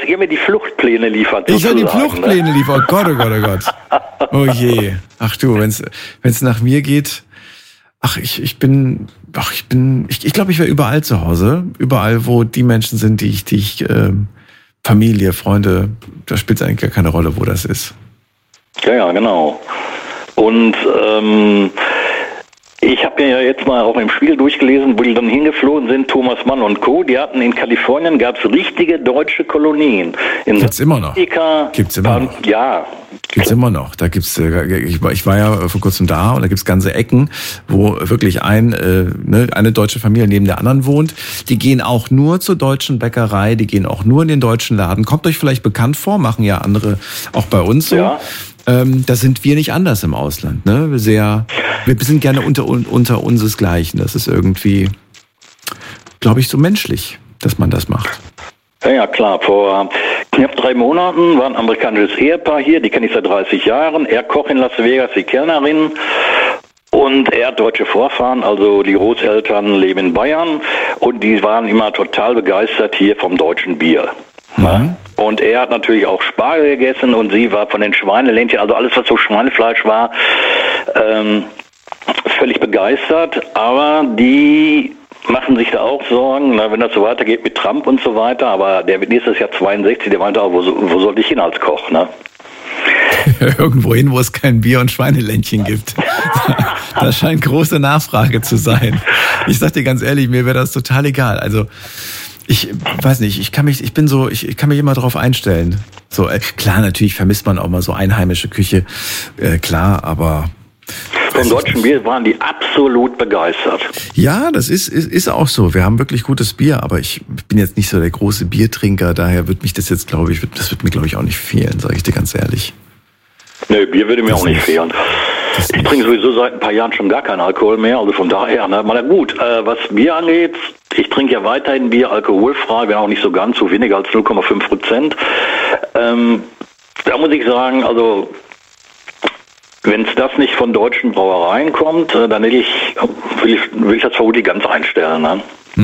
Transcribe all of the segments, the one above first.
ihr mir die Fluchtpläne liefern. Ich soll die Fluchtpläne liefern. Oh Gott, oh Gott, oh Gott. Oh je. Ach du, wenn's nach mir geht. Ich glaube, ich wäre überall zu Hause. Überall, wo die Menschen sind, die ich Familie, Freunde, da spielt es eigentlich gar keine Rolle, wo das ist. Ja, genau. Und ich habe mir ja jetzt mal auch im Spiel durchgelesen, wo die dann hingeflogen sind, Thomas Mann und Co. Die hatten in Kalifornien, gab es richtige deutsche Kolonien. Gibt's immer noch. Gibt's immer noch. Ja. Gibt's immer noch. Da gibt's, ich war ja vor kurzem da und da gibt's ganze Ecken, wo wirklich eine deutsche Familie neben der anderen wohnt. Die gehen auch nur zur deutschen Bäckerei, die gehen auch nur in den deutschen Laden. Kommt euch vielleicht bekannt vor, machen ja andere auch bei uns so. Ja. Da sind wir nicht anders im Ausland, ne? Wir sind gerne unter unsesgleichen. Das ist irgendwie, glaube ich, so menschlich, dass man das macht. Ja, klar. Vor knapp 3 Monaten war ein amerikanisches Ehepaar hier, die kenne ich seit 30 Jahren. Er Koch in Las Vegas, die Kellnerin. Und er hat deutsche Vorfahren, also die Großeltern leben in Bayern. Und die waren immer total begeistert hier vom deutschen Bier. Mhm. Und er hat natürlich auch Spargel gegessen und sie war von den Schweineländchen, also alles, was so Schweinefleisch war, völlig begeistert. Aber die machen sich da auch Sorgen, wenn das so weitergeht mit Trump und so weiter. Aber der wird nächstes Jahr 62, der meinte auch, wo soll ich hin als Koch, ne? Irgendwo hin, wo es kein Bier und Schweineländchen gibt. Da scheint große Nachfrage zu sein. Ich sag dir ganz ehrlich, mir wäre das total egal. Also ich weiß nicht, ich kann mich immer darauf einstellen. So, klar, natürlich vermisst man auch mal so einheimische Küche, klar, aber vom deutschen Bier waren die absolut begeistert. Ja, das ist auch so. Wir haben wirklich gutes Bier, aber ich bin jetzt nicht so der große Biertrinker, daher wird mich das jetzt, glaube ich, auch nicht fehlen, sage ich dir ganz ehrlich. Nee, Bier würde mir auch nicht fehlen. Ich trinke sowieso seit ein paar Jahren schon gar keinen Alkohol mehr, also von daher, ne? Mal gut, was Bier angeht, ich trinke ja weiterhin Bier alkoholfrei, wenn auch nicht so ganz, so weniger als 0,5%. Da muss ich sagen, also wenn es das nicht von deutschen Brauereien kommt, dann will ich das vermutlich ganz einstellen. Ne?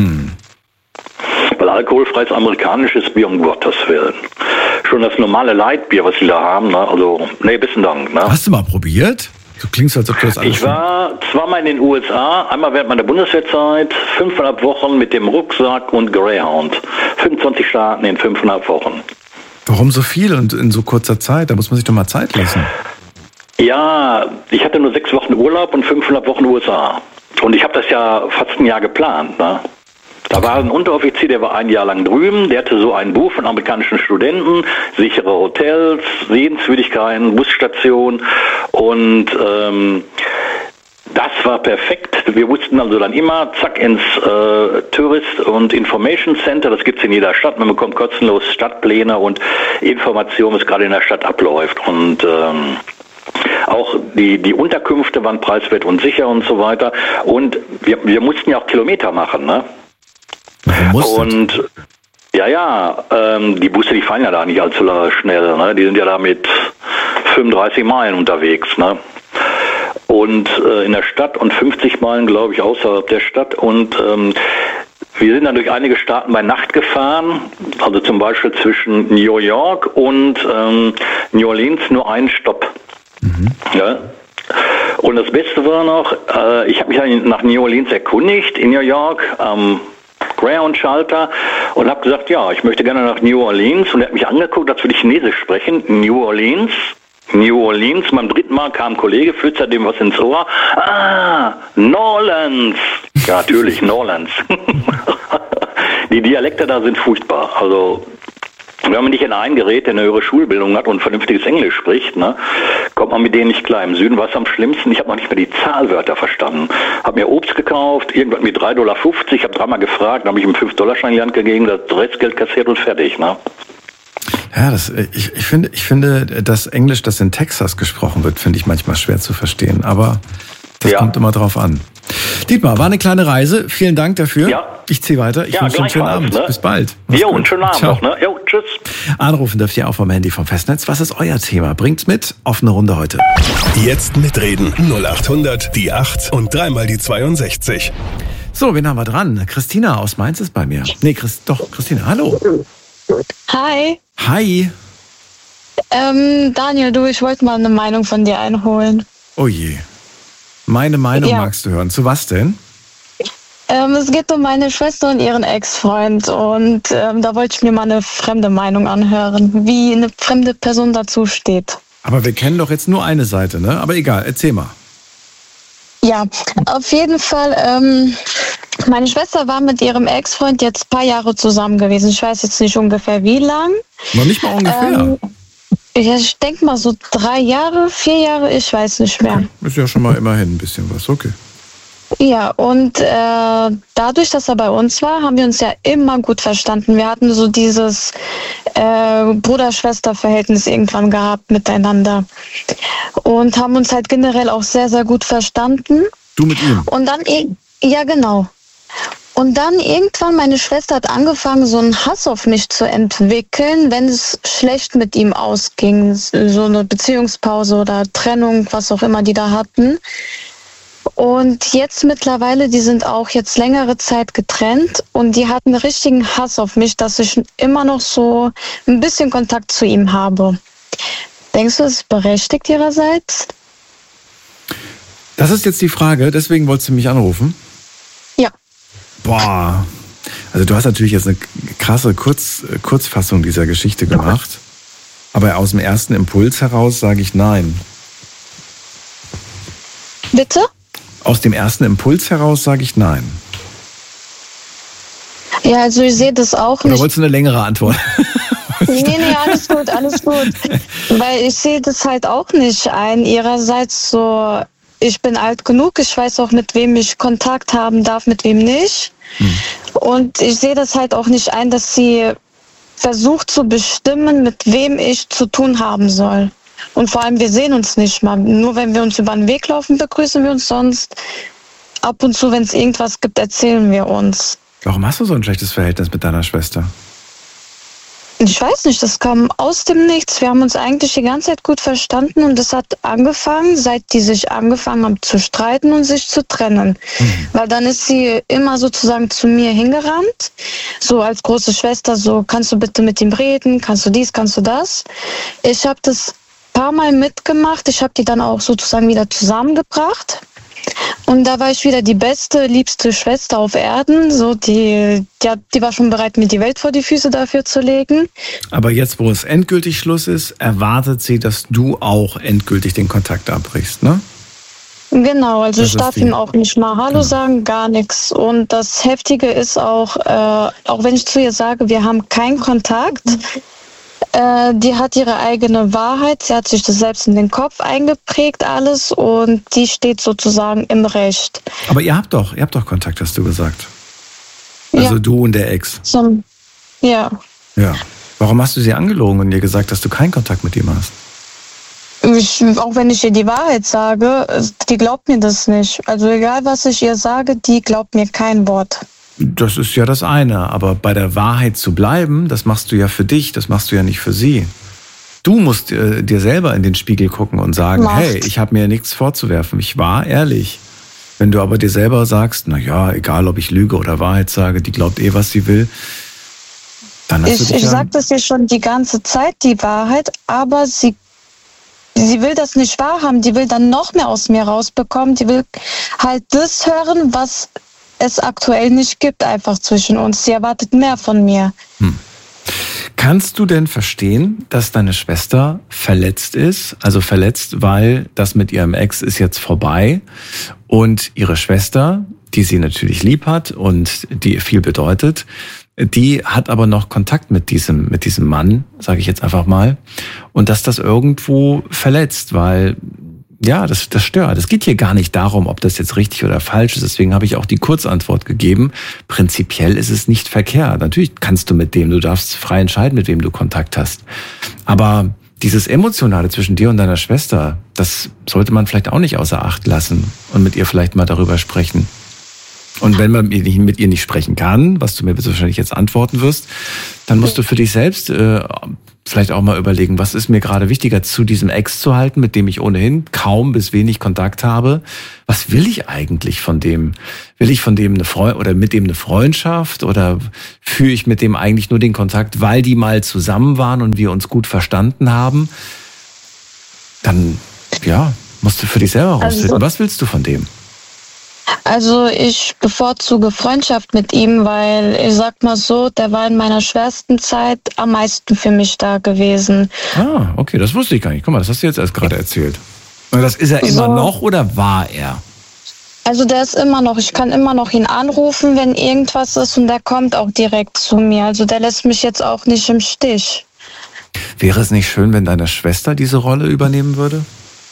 Weil alkoholfreies amerikanisches Bier, um Gottes Willen. Schon das normale Lightbier, was sie da haben, ne? Also, nee, besten Dank. Ne? Hast du mal probiert? Du klingst, als ob du das alles... Ich war zweimal in den USA, einmal während meiner Bundeswehrzeit, 5,5 Wochen mit dem Rucksack und Greyhound. 25 Staaten in 5,5 Wochen. Warum so viel und in so kurzer Zeit? Da muss man sich doch mal Zeit lassen. Ja, ich hatte nur 6 Wochen Urlaub und 5,5 Wochen USA. Und ich habe das ja fast ein Jahr geplant. Ne? Da war ein Unteroffizier, der war ein Jahr lang drüben, der hatte so ein Buch von amerikanischen Studenten, sichere Hotels, Sehenswürdigkeiten, Busstationen und das war perfekt. Wir wussten also dann immer, zack, ins Tourist- und Information Center, das gibt's in jeder Stadt, man bekommt kostenlos Stadtpläne und Informationen, was gerade in der Stadt abläuft und auch die Unterkünfte waren preiswert und sicher und so weiter und wir mussten ja auch Kilometer machen, ne? Und die Busse, die fahren ja da nicht allzu schnell, ne? Die sind ja da mit 35 Meilen unterwegs, ne? Und in der Stadt und 50 Meilen, glaube ich, außerhalb der Stadt und wir sind dann durch einige Staaten bei Nacht gefahren, also zum Beispiel zwischen New York und New Orleans nur einen Stopp. Mhm. Ja? Und das Beste war noch, ich habe mich nach New Orleans erkundigt, in New York, am Greyhound-Schalter und habe gesagt, ja, ich möchte gerne nach New Orleans und er hat mich angeguckt, als würde ich Chinesisch sprechen. New Orleans. Beim 3. Mal kam ein Kollege, flüsterte dem was ins Ohr. Norlands. Ja, natürlich, Norlands. Die Dialekte da sind furchtbar. Also, wenn man nicht in ein Gerät, der eine höhere Schulbildung hat und vernünftiges Englisch spricht, ne, kommt man mit denen nicht klar. Im Süden war es am schlimmsten. Ich habe noch nicht mehr die Zahlwörter verstanden. Habe mir Obst gekauft, irgendwann mit $3,50. Ich habe 3-mal gefragt, dann habe ich ihm $5-Schein in die Hand gegeben, das Restgeld kassiert und fertig. Ne? Ja, ich finde, das Englisch, das in Texas gesprochen wird, finde ich manchmal schwer zu verstehen. Aber das kommt immer drauf an. Dietmar, war eine kleine Reise. Vielen Dank dafür. Ja. Ich ziehe weiter. Ich wünsche einen schönen Abend. Ne? Bis bald. Jo, einen schönen Abend noch. Ne? Jo, tschüss. Anrufen dürft ihr auch vom Handy vom Festnetz. Was ist euer Thema? Bringt's mit. Offene Runde heute. Jetzt mitreden. 0800 die 8 und 3-mal die 62. So, wen haben wir dran? Christina aus Mainz ist bei mir. Nee, Christina, hallo. Hi. Hi. Daniel, du, ich wollte mal eine Meinung von dir einholen. Oh je. Meine Meinung magst du hören. Zu was denn? Es geht um meine Schwester und ihren Ex-Freund und da wollte ich mir mal eine fremde Meinung anhören, wie eine fremde Person dazu steht. Aber wir kennen doch jetzt nur eine Seite, ne? Aber egal, erzähl mal. Ja, auf jeden Fall, meine Schwester war mit ihrem Ex-Freund jetzt ein paar Jahre zusammen gewesen. Ich weiß jetzt nicht ungefähr wie lang. Noch nicht mal ungefähr. Ich denke mal so 3 Jahre, 4 Jahre, ich weiß nicht mehr. Okay. Ist ja schon mal immerhin ein bisschen was, okay. Ja, und dadurch, dass er bei uns war, haben wir uns ja immer gut verstanden. Wir hatten so dieses Bruder-Schwester-Verhältnis irgendwann gehabt miteinander und haben uns halt generell auch sehr, sehr gut verstanden. Du mit ihm? Und dann, ja genau. Und dann irgendwann, meine Schwester hat angefangen, so einen Hass auf mich zu entwickeln, wenn es schlecht mit ihm ausging. So eine Beziehungspause oder Trennung, was auch immer die da hatten. Und jetzt mittlerweile, die sind auch jetzt längere Zeit getrennt und die hatten richtigen Hass auf mich, dass ich immer noch so ein bisschen Kontakt zu ihm habe. Denkst du, das ist berechtigt ihrerseits? Das ist jetzt die Frage, deswegen wolltest du mich anrufen? Ja. Boah, also du hast natürlich jetzt eine krasse Kurzfassung dieser Geschichte gemacht, aber aus dem ersten Impuls heraus sage ich nein. Bitte? Aus dem ersten Impuls heraus sage ich nein. Ja, also ich sehe das auch nicht. Oder wolltest du eine längere Antwort? Nee, alles gut, alles gut. Weil ich sehe das halt auch nicht ein. Ihrerseits so, ich bin alt genug, ich weiß auch, mit wem ich Kontakt haben darf, mit wem nicht. Und ich sehe das halt auch nicht ein, dass sie versucht zu bestimmen, mit wem ich zu tun haben soll. Und vor allem, wir sehen uns nicht mal. Nur wenn wir uns über den Weg laufen, begrüßen wir uns. Sonst ab und zu, wenn es irgendwas gibt, erzählen wir uns. Warum hast du so ein schlechtes Verhältnis mit deiner Schwester? Ich weiß nicht, das kam aus dem Nichts. Wir haben uns eigentlich die ganze Zeit gut verstanden und das hat angefangen, seit die sich angefangen haben zu streiten und sich zu trennen. Weil dann ist sie immer sozusagen zu mir hingerannt, so als große Schwester, so, kannst du bitte mit ihm reden, kannst du dies, kannst du das. Ich habe das paar Mal mitgemacht. Ich habe die dann auch sozusagen wieder zusammengebracht. Und da war ich wieder die beste, liebste Schwester auf Erden. So, die war schon bereit, mir die Welt vor die Füße dafür zu legen. Aber jetzt, wo es endgültig Schluss ist, erwartet sie, dass du auch endgültig den Kontakt abbrichst, ne? Genau, also ich darf ihm auch nicht mal Hallo sagen, gar nichts. Und das Heftige ist auch, auch wenn ich zu ihr sage, wir haben keinen Kontakt, die hat ihre eigene Wahrheit, sie hat sich das selbst in den Kopf eingeprägt, alles, und die steht sozusagen im Recht. Aber ihr habt doch Kontakt, hast du gesagt. Also ja. Du und der Ex. Ja. Ja. Warum hast du sie angelogen und ihr gesagt, dass du keinen Kontakt mit ihm hast? Auch wenn ich ihr die Wahrheit sage, die glaubt mir das nicht. Also egal, was ich ihr sage, die glaubt mir kein Wort. Das ist ja das eine, aber bei der Wahrheit zu bleiben, das machst du ja für dich, das machst du ja nicht für sie. Du musst dir selber in den Spiegel gucken und sagen, hey, ich habe mir nichts vorzuwerfen, ich war ehrlich. Wenn du aber dir selber sagst, na ja, egal ob ich lüge oder Wahrheit sage, die glaubt was sie will, dann hast du dich Ich sag das ihr schon die ganze Zeit, die Wahrheit, aber sie will das nicht wahrhaben, die will dann noch mehr aus mir rausbekommen, die will halt das hören, was es aktuell nicht gibt, einfach zwischen uns. Sie erwartet mehr von mir. Kannst du denn verstehen, dass deine Schwester verletzt ist? Also verletzt, weil das mit ihrem Ex ist jetzt vorbei und ihre Schwester, die sie natürlich lieb hat und die ihr viel bedeutet, die hat aber noch Kontakt mit diesem Mann, sage ich jetzt einfach mal, und dass das irgendwo verletzt, weil ja, das stört. Es geht hier gar nicht darum, ob das jetzt richtig oder falsch ist. Deswegen habe ich auch die Kurzantwort gegeben. Prinzipiell ist es nicht verkehrt. Natürlich kannst du du darfst frei entscheiden, mit wem du Kontakt hast. Aber dieses Emotionale zwischen dir und deiner Schwester, das sollte man vielleicht auch nicht außer Acht lassen und mit ihr vielleicht mal darüber sprechen. Und wenn man mit ihr nicht sprechen kann, was du mir wahrscheinlich jetzt antworten wirst, dann musst du für dich selbst vielleicht auch mal überlegen, was ist mir gerade wichtiger, zu diesem Ex zu halten, mit dem ich ohnehin kaum bis wenig Kontakt habe. Was will ich eigentlich von dem? Will ich von dem mit dem eine Freundschaft oder führe ich mit dem eigentlich nur den Kontakt, weil die mal zusammen waren und wir uns gut verstanden haben? Dann, ja, musst du für dich selber rausfinden. Was willst du von dem? Also ich bevorzuge Freundschaft mit ihm, weil ich sag mal so, der war in meiner schwersten Zeit am meisten für mich da gewesen. Ah, okay, das wusste ich gar nicht. Guck mal, das hast du jetzt erst gerade erzählt. Und das ist er immer noch oder war er? Also der ist immer noch, ich kann immer noch ihn anrufen, wenn irgendwas ist und der kommt auch direkt zu mir. Also der lässt mich jetzt auch nicht im Stich. Wäre es nicht schön, wenn deine Schwester diese Rolle übernehmen würde?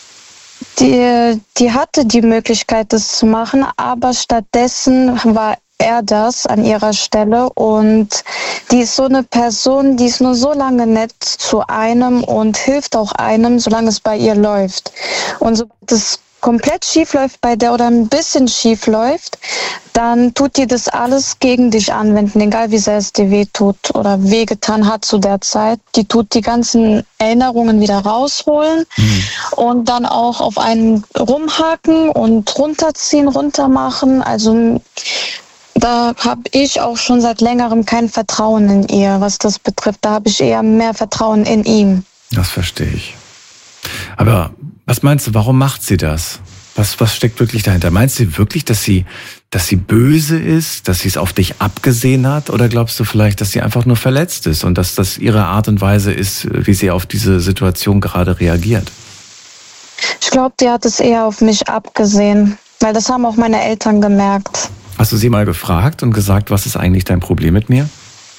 Die hatte die Möglichkeit, das zu machen, aber stattdessen war er das an ihrer Stelle und die ist so eine Person, die ist nur so lange nett zu einem und hilft auch einem, solange es bei ihr läuft. Und sobald es komplett schief läuft bei der oder ein bisschen schief läuft, dann tut die das alles gegen dich anwenden, egal wie sehr es dir wehtut oder wehgetan hat zu der Zeit. Die tut die ganzen Erinnerungen wieder rausholen und dann auch auf einen rumhaken und runterziehen, runtermachen. Also da habe ich auch schon seit längerem kein Vertrauen in ihr, was das betrifft. Da habe ich eher mehr Vertrauen in ihm. Das verstehe ich. Aber was meinst du, warum macht sie das? Was steckt wirklich dahinter? Meinst du wirklich, dass sie böse ist, dass sie es auf dich abgesehen hat? Oder glaubst du vielleicht, dass sie einfach nur verletzt ist und dass das ihre Art und Weise ist, wie sie auf diese Situation gerade reagiert? Ich glaube, die hat es eher auf mich abgesehen, weil das haben auch meine Eltern gemerkt. Hast du sie mal gefragt und gesagt, was ist eigentlich dein Problem mit mir?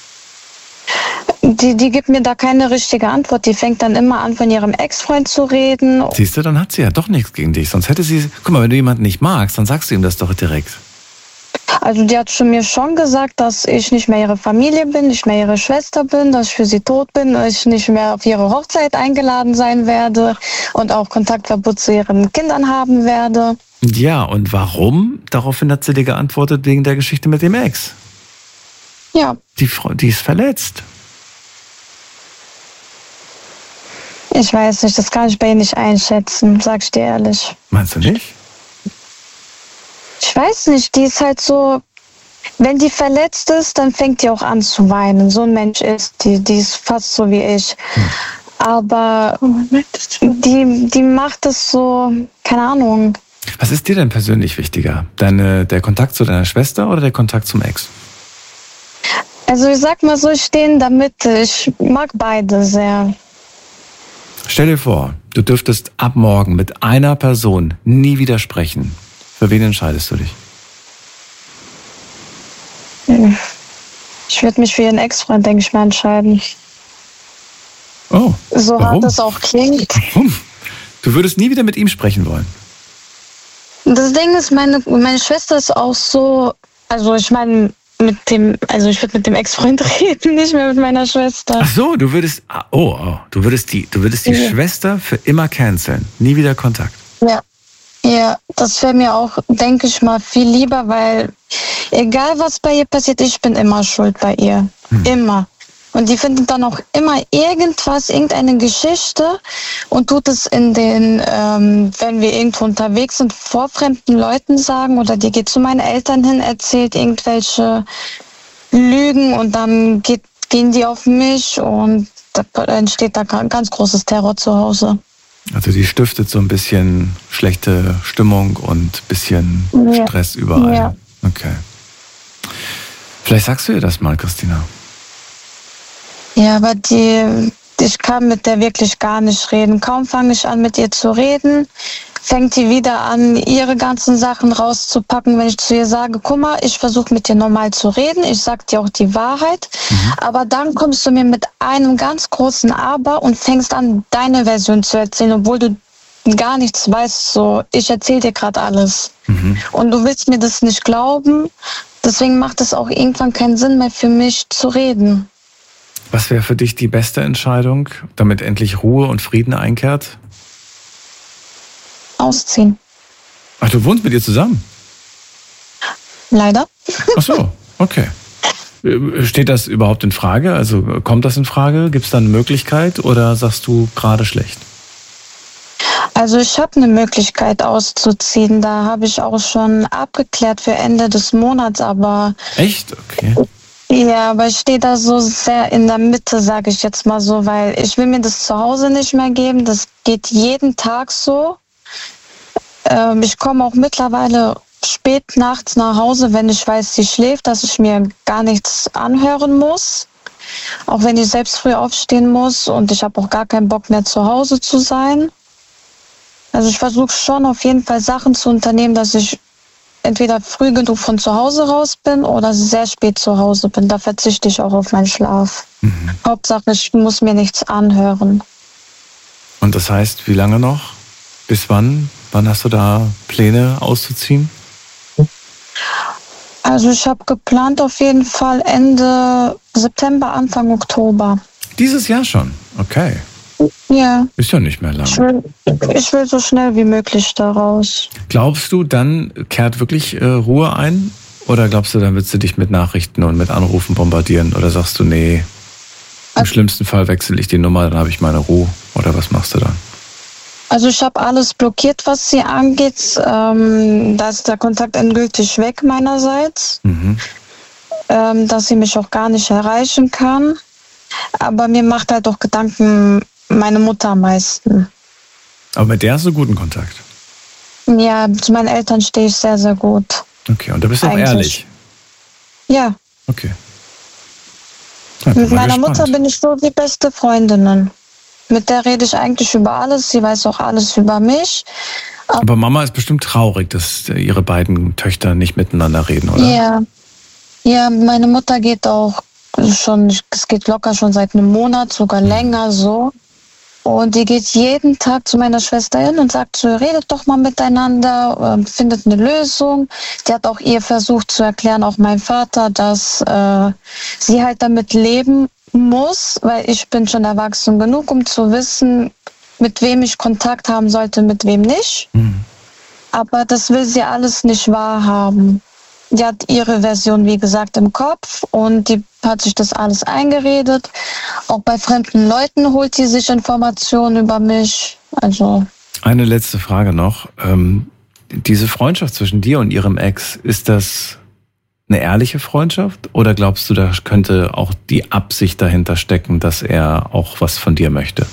Die gibt mir da keine richtige Antwort. Die fängt dann immer an, von ihrem Ex-Freund zu reden. Siehst du, dann hat sie ja doch nichts gegen dich. Sonst hätte sie, guck mal, wenn du jemanden nicht magst, dann sagst du ihm das doch direkt. Also die hat mir schon gesagt, dass ich nicht mehr ihre Familie bin, nicht mehr ihre Schwester bin, dass ich für sie tot bin, dass ich nicht mehr auf ihre Hochzeit eingeladen sein werde und auch Kontaktverbot zu ihren Kindern haben werde. Ja, und warum? Daraufhin hat sie dir geantwortet, wegen der Geschichte mit dem Ex. Ja. Die ist verletzt. Ich weiß nicht, das kann ich bei ihr nicht einschätzen, sag ich dir ehrlich. Meinst du nicht? Ich weiß nicht, die ist halt so, wenn die verletzt ist, dann fängt die auch an zu weinen. So ein Mensch ist die ist fast so wie ich. Aber die macht es so, keine Ahnung. Was ist dir denn persönlich wichtiger? Der Kontakt zu deiner Schwester oder der Kontakt zum Ex? Also ich sag mal so, ich stehe in der Mitte. Ich mag beide sehr. Stell dir vor, du dürftest ab morgen mit einer Person nie wieder sprechen. Für wen entscheidest du dich? Ich würde mich für ihren Ex-Freund, denke ich mal, entscheiden. Oh, so warum? hart das auch klingt. Warum? Du würdest nie wieder mit ihm sprechen wollen? Das Ding ist, meine Schwester ist auch so, also ich meine, ich würde mit dem Ex-Freund reden, nicht mehr mit meiner Schwester. Ach so, du würdest die Schwester für immer canceln. Nie wieder Kontakt. Ja, das wäre mir auch, denke ich mal, viel lieber, weil egal was bei ihr passiert, ich bin immer schuld bei ihr. Immer. Und die findet dann auch immer irgendeine Geschichte und tut es wenn wir irgendwo unterwegs sind, vor fremden Leuten sagen oder die geht zu meinen Eltern hin, erzählt irgendwelche Lügen und dann gehen die auf mich und da entsteht da ganz großes Terror zu Hause. Also die stiftet so ein bisschen schlechte Stimmung und ein bisschen Stress überall. Ja. Okay. Vielleicht sagst du ihr das mal, Christina. Ja, aber ich kann mit der wirklich gar nicht reden. Kaum fange ich an, mit ihr zu reden, fängt die wieder an, ihre ganzen Sachen rauszupacken. Wenn ich zu ihr sage, guck mal, ich versuche mit dir normal zu reden, ich sag dir auch die Wahrheit, aber dann kommst du mir mit einem ganz großen Aber und fängst an, deine Version zu erzählen, obwohl du gar nichts weißt. So, ich erzähle dir gerade alles. Und du willst mir das nicht glauben, deswegen macht es auch irgendwann keinen Sinn mehr für mich zu reden. Was wäre für dich die beste Entscheidung, damit endlich Ruhe und Frieden einkehrt? Ausziehen. Ach, du wohnst mit ihr zusammen? Leider. Ach so, okay. Steht das überhaupt in Frage? Also kommt das in Frage? Gibt es da eine Möglichkeit oder sagst du gerade schlecht? Also ich habe eine Möglichkeit auszuziehen. Da habe ich auch schon abgeklärt für Ende des Monats, aber... Echt? Okay. Ja, aber ich stehe da so sehr in der Mitte, sage ich jetzt mal so, weil ich will mir das zu Hause nicht mehr geben. Das geht jeden Tag so. Ich komme auch mittlerweile spät nachts nach Hause, wenn ich weiß, sie schläft, dass ich mir gar nichts anhören muss. Auch wenn ich selbst früh aufstehen muss und ich habe auch gar keinen Bock mehr zu Hause zu sein. Also ich versuche schon auf jeden Fall Sachen zu unternehmen, dass ich entweder früh genug von zu Hause raus bin oder sehr spät zu Hause bin. Da verzichte ich auch auf meinen Schlaf. Hauptsache, ich muss mir nichts anhören. Und das heißt, wie lange noch? Bis wann? Wann hast du da Pläne auszuziehen? Also ich habe geplant auf jeden Fall Ende September, Anfang Oktober. Dieses Jahr schon? Okay. Ja. Ist ja nicht mehr lang. Ich will so schnell wie möglich da raus. Glaubst du, dann kehrt wirklich Ruhe ein? Oder glaubst du, dann willst du dich mit Nachrichten und mit Anrufen bombardieren? Oder sagst du, nee, im schlimmsten Fall wechsle ich die Nummer, dann habe ich meine Ruhe? Oder was machst du dann? Also ich habe alles blockiert, was sie angeht. Da ist der Kontakt endgültig weg meinerseits. Dass sie mich auch gar nicht erreichen kann. Aber mir macht halt auch Gedanken meine Mutter am meisten. Aber mit der hast du guten Kontakt? Ja, zu meinen Eltern stehe ich sehr, sehr gut. Okay, und da bist du auch ehrlich? Ja. Okay. Ja, mit meiner Mutter bin ich so wie beste Freundinnen. Mit der rede ich eigentlich über alles. Sie weiß auch alles über mich. Aber Mama ist bestimmt traurig, dass ihre beiden Töchter nicht miteinander reden, oder? Ja. Ja, meine Mutter geht auch schon, es geht locker schon seit einem Monat, sogar länger so. Und die geht jeden Tag zu meiner Schwester hin und sagt so, redet doch mal miteinander, findet eine Lösung. Die hat auch ihr versucht zu erklären, auch mein Vater, dass sie halt damit leben muss, weil ich bin schon erwachsen genug, um zu wissen, mit wem ich Kontakt haben sollte, mit wem nicht. Aber das will sie alles nicht wahrhaben. Die hat ihre Version, wie gesagt, im Kopf und die hat sich das alles eingeredet. Auch bei fremden Leuten holt sie sich Informationen über mich. Also. Eine letzte Frage noch. Diese Freundschaft zwischen dir und ihrem Ex, ist das eine ehrliche Freundschaft? Oder glaubst du, da könnte auch die Absicht dahinter stecken, dass er auch was von dir möchte?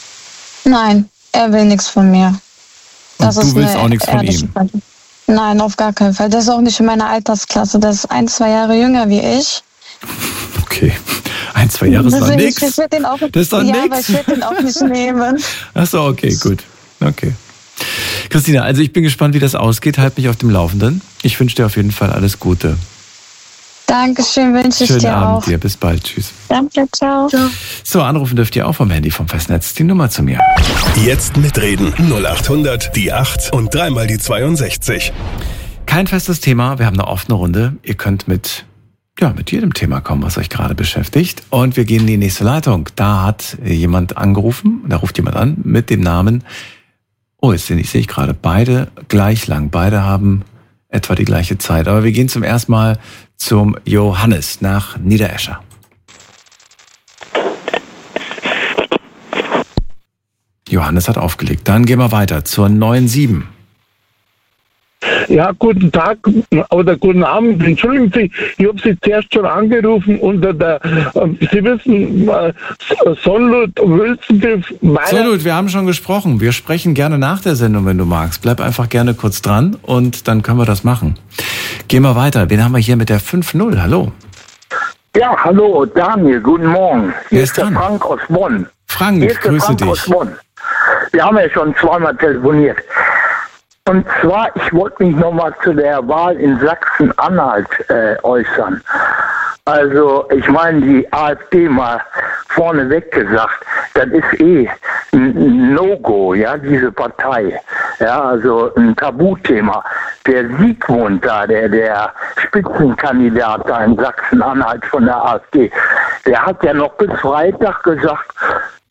Nein, er will nichts von mir. Das und du willst auch nichts von ihm? Freundschaft. Nein, auf gar keinen Fall. Der ist auch nicht in meiner Altersklasse. Der ist 1-2 Jahre jünger wie ich. Okay, 1-2 Jahre ist doch nichts. Das ist doch nichts. Ja, aber ich will den auch nicht nehmen. Ach so, okay, gut. Okay. Christina, also ich bin gespannt, wie das ausgeht. Halt mich auf dem Laufenden. Ich wünsche dir auf jeden Fall alles Gute. Dankeschön, wünsche ich dir auch. Schönen Abend dir. Bis bald. Tschüss. Danke, ciao. So, anrufen dürft ihr auch vom Handy vom Festnetz. Die Nummer zu mir. Jetzt mitreden. 0800 die 8 und dreimal die 62. Kein festes Thema. Wir haben eine offene Runde. Ihr könnt mit jedem Thema kommen, was euch gerade beschäftigt. Und wir gehen in die nächste Leitung. Da hat jemand angerufen. Da ruft jemand an mit dem Namen. Jetzt sehe ich gerade beide gleich lang. Beide haben etwa die gleiche Zeit. Aber wir gehen zum ersten Mal zum Johannes nach Niederescher. Johannes hat aufgelegt. Dann gehen wir weiter zur 97. Ja, guten Tag oder guten Abend. Entschuldigen Sie, ich habe Sie zuerst schon angerufen unter der, Sie wissen, Solnud, Wülzengriff. Solnud, wir haben schon gesprochen. Wir sprechen gerne nach der Sendung, wenn du magst. Bleib einfach gerne kurz dran und dann können wir das machen. Gehen wir weiter. Wen haben wir hier mit der 5-0? Hallo. Ja, hallo, Daniel, guten Morgen. Hier ist der Frank aus Bonn. Frank, grüße dich. Aus Bonn. Wir haben ja schon zweimal telefoniert. Und zwar, ich wollte mich nochmal zu der Wahl in Sachsen-Anhalt äußern. Also, ich meine, die AfD mal vorneweg gesagt, das ist ein No-Go, ja, diese Partei. Ja, also ein Tabuthema. Der Siegmund da, der Spitzenkandidat da in Sachsen-Anhalt von der AfD, der hat ja noch bis Freitag gesagt,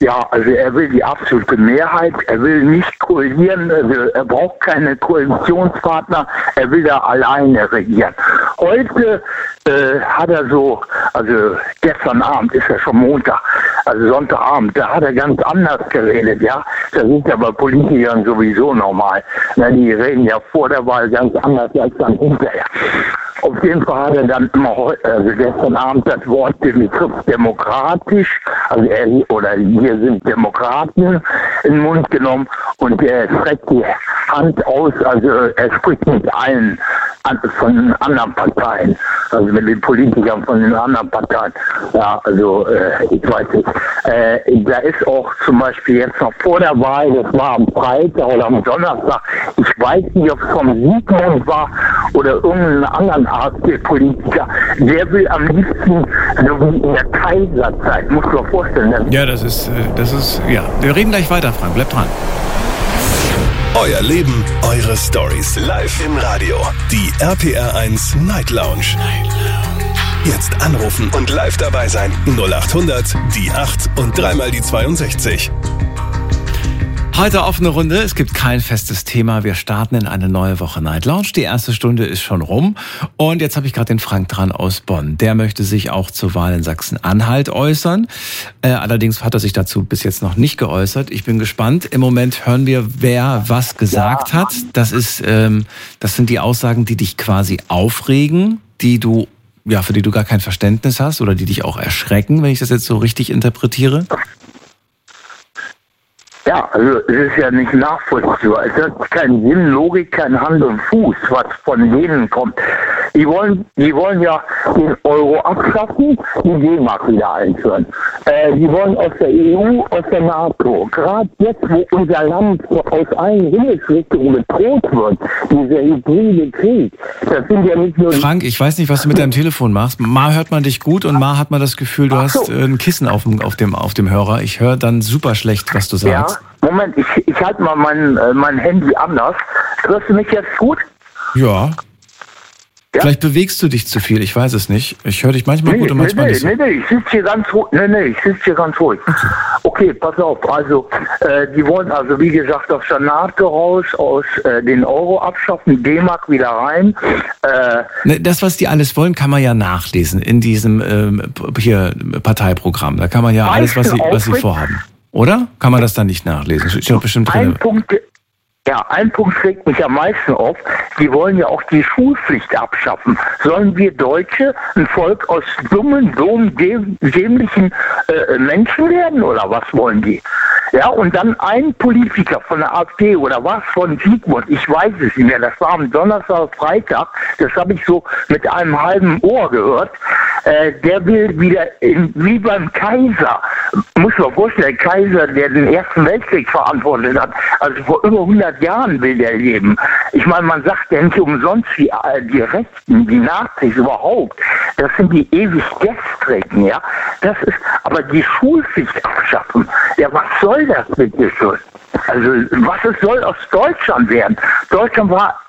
Ja, also er will die absolute Mehrheit, er will nicht koalieren, also er braucht keine Koalitionspartner, er will da alleine regieren. Heute hat er so, also gestern Abend ist ja schon Montag, also Sonntagabend, da hat er ganz anders geredet, ja. Das ist ja bei Politikern sowieso normal. Na, die reden ja vor der Wahl ganz anders als dann hinterher. Auf jeden Fall hat er dann immer heute, also gestern Abend das Wort, den Begriff demokratisch, also wir sind Demokraten in den Mund genommen und er streckt die Hand aus, also er spricht mit allen von den anderen Parteien, also mit den Politikern von den anderen Parteien. Ja, also ich weiß nicht. Da ist auch zum Beispiel jetzt noch vor der Wahl, das war am Freitag oder am Donnerstag, ich weiß nicht, ob es vom Sigmund war oder irgendeinen anderen AfD-Politiker, der will am liebsten, so wie in der Kaiserzeit, muss man vorstellen. Ja, das ist, ja. Wir reden gleich weiter, Frank, bleib dran. Euer Leben, eure Stories. Live im Radio. Die RPR1 Night Lounge. Jetzt anrufen und live dabei sein. 0800 die 8 und dreimal die 62. Heute offene Runde, es gibt kein festes Thema, wir starten in eine neue Woche Night Lounge. Die erste Stunde ist schon rum und jetzt habe ich gerade den Frank dran aus Bonn. Der möchte sich auch zur Wahl in Sachsen-Anhalt äußern. Allerdings hat er sich dazu bis jetzt noch nicht geäußert. Ich bin gespannt. Im Moment hören wir, wer was gesagt hat. Das sind die Aussagen, die dich quasi aufregen, für die du gar kein Verständnis hast oder die dich auch erschrecken, wenn ich das jetzt so richtig interpretiere. Ja, also es ist ja nicht nachvollziehbar. Es hat keinen Sinn, Logik, kein Hand und Fuß, was von denen kommt. Die wollen ja den Euro abschaffen, die D-Mark wieder einführen. Die wollen aus der EU, aus der NATO. Gerade jetzt, wo unser Land aus allen Himmelsrichtungen bedroht wird, dieser hybride Krieg, das sind ja nicht nur... Frank, ich weiß nicht, was du mit deinem Telefon machst. Mal hört man dich gut und mal hat man das Gefühl, du hast ein Kissen auf dem Hörer. Ich höre dann super schlecht, was du sagst. Ja, Moment, ich halte mal mein Handy anders. Hörst du mich jetzt gut? Ja. Ja? Vielleicht bewegst du dich zu viel, ich weiß es nicht. Ich höre dich manchmal gut und manchmal nicht. Ich sitze hier ganz ruhig. Okay, pass auf. Also, die wollen also, wie gesagt, aus der NATO raus, aus den Euro abschaffen, D-Mark wieder rein. Das, was die alles wollen, kann man ja nachlesen in diesem Parteiprogramm. Da kann man ja alles, was sie vorhaben. Oder? Kann man das dann nicht nachlesen? Steht doch bestimmt drin. Ein Punkt regt mich am meisten auf. Die wollen ja auch die Schulpflicht abschaffen. Sollen wir Deutsche ein Volk aus dummen, dämlichen Menschen werden oder was wollen die? Ja, und dann ein Politiker von der AfD oder was von Sigmund, ich weiß es nicht mehr, das war am Donnerstag, Freitag, das habe ich so mit einem halben Ohr gehört, der will wieder wie beim Kaiser, muss man vorstellen, der Kaiser, der den Ersten Weltkrieg verantwortet hat, also vor über 100 Jahren will der leben. Ich meine, man sagt ja nicht umsonst, die Rechten, die Nazis überhaupt, das sind die ewig Gestrigen, ja. Das ist, aber die Schulpflicht abschaffen, ja, was soll das bitte schon? Also, was es soll aus Deutschland werden? Deutschland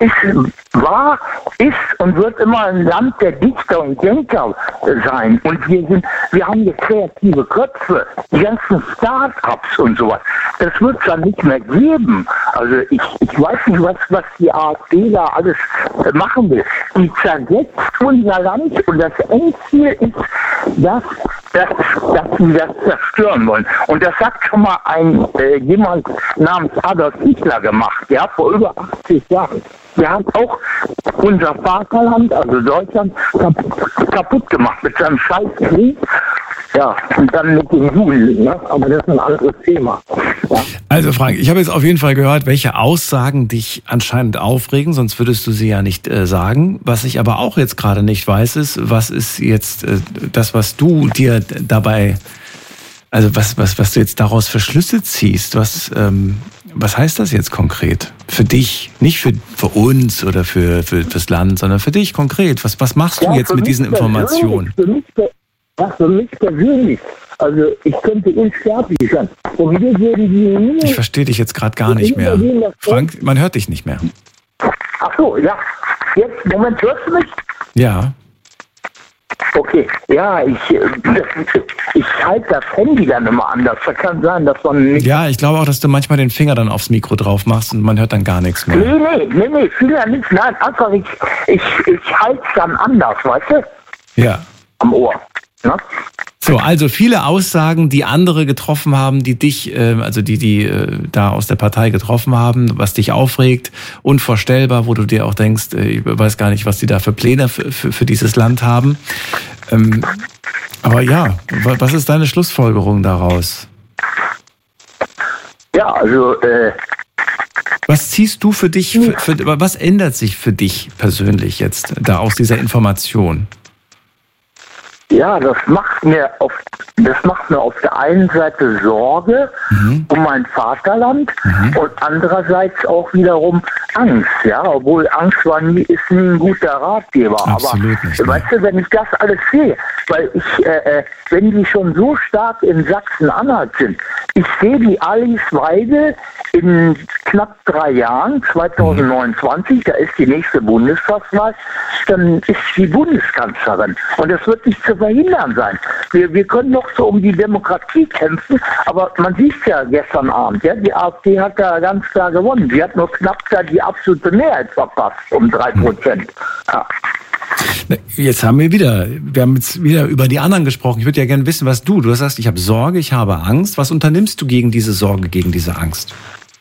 ist und wird immer ein Land der Dichter und Denker sein. Und wir haben hier kreative Köpfe, die ganzen Start-ups und sowas. Das wird es dann nicht mehr geben. Also, ich weiß nicht, was die AfD da alles machen will. Die zersetzt unser Land und das Endziel ist, dass sie das zerstören wollen. Und das hat schon mal jemand namens Adolf Hitler gemacht, ja, vor über 80 Jahren. Der hat auch unser Vaterland, also Deutschland, kaputt gemacht mit seinem scheiß Krieg. Ja, und dann mit den Juden, ne? Aber das ist ein anderes Thema. Ja. Also Frank, ich habe jetzt auf jeden Fall gehört, welche Aussagen dich anscheinend aufregen, sonst würdest du sie ja nicht sagen. Was ich aber auch jetzt gerade nicht weiß, ist, was ist jetzt das, was du dir dabei, also was du jetzt daraus für Schlüsse ziehst, was heißt das jetzt konkret? Für dich, nicht für uns oder für das Land, sondern für dich konkret. Was machst du jetzt mit diesen Informationen? Für mich persönlich. Also ich könnte unsterblich sein. Und wir würden die ich verstehe dich jetzt gerade gar nicht mehr. Frank, man hört dich nicht mehr. Ach so, ja. Jetzt, Moment, hörst du mich? Ja. Okay, ja, ich halte das Handy dann immer anders. Das kann sein, dass man nicht... Ja, ich glaube auch, dass du manchmal den Finger dann aufs Mikro drauf machst und man hört dann gar nichts mehr. Nee, Finger nicht. Nein, einfach, ich halte es dann anders, weißt du? Ja. Am Ohr. Ne? So, also viele Aussagen, die andere getroffen haben, die dich, die da aus der Partei getroffen haben, was dich aufregt, unvorstellbar, wo du dir auch denkst, ich weiß gar nicht, was die da für Pläne für dieses Land haben. Aber ja, was ist deine Schlussfolgerung daraus? Ja, also... Was ziehst du für dich, was ändert sich für dich persönlich jetzt da aus dieser Information? Ja, das macht mir auf der einen Seite Sorge um mein Vaterland und andererseits auch wiederum Angst, ja, obwohl Angst ist nie ein guter Ratgeber. Absolut aber nicht, weißt du, wenn ich das alles sehe, weil wenn die schon so stark in Sachsen-Anhalt sind, ich sehe die Alice Weidel in knapp 3 Jahren, 2029, da ist die nächste Bundestagswahl, dann ist sie Bundeskanzlerin. Und das wird nicht zu verhindern sein. Wir können noch so um die Demokratie kämpfen, aber man sieht es ja gestern Abend, ja, die AfD hat da ganz klar gewonnen. Sie hat nur knapp da die absolute Mehrheit verpasst, um 3%. Ja. Wir haben jetzt wieder über die anderen gesprochen. Ich würde ja gerne wissen, was du sagst, ich habe Sorge, ich habe Angst. Was unternimmst du gegen diese Sorge, gegen diese Angst?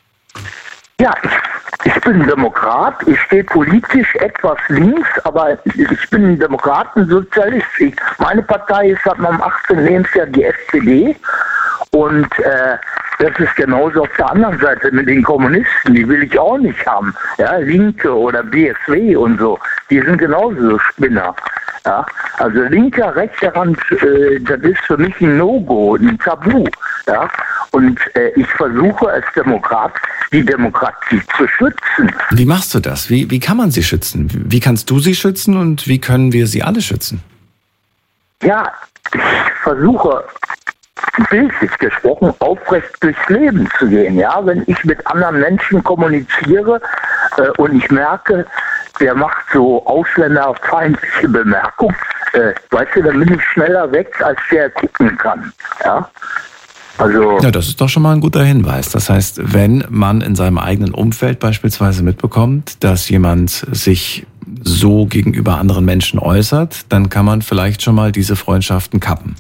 Ja, ich bin Demokrat, ich stehe politisch etwas links, aber ich bin ein Demokratensozialist. Meine Partei ist seit meinem 18. Lebensjahr die SPD und das ist genauso auf der anderen Seite mit den Kommunisten, die will ich auch nicht haben. Ja, Linke oder BSW und so, die sind genauso so Spinner. Ja, also linker, rechter Rand, das ist für mich ein No-Go, ein Tabu. Ja, und ich versuche als Demokrat, die Demokratie zu schützen. Wie machst du das? Wie kann man sie schützen? Wie kannst du sie schützen und wie können wir sie alle schützen? Ja, ich versuche, bildlich gesprochen, aufrecht durchs Leben zu gehen. Ja, wenn ich mit anderen Menschen kommuniziere und ich merke, der macht so ausländerfeindliche Bemerkungen, weißt du, dann bin ich schneller weg, als der gucken kann. Ja? Also, ja, das ist doch schon mal ein guter Hinweis. Das heißt, wenn man in seinem eigenen Umfeld beispielsweise mitbekommt, dass jemand sich so gegenüber anderen Menschen äußert, dann kann man vielleicht schon mal diese Freundschaften kappen.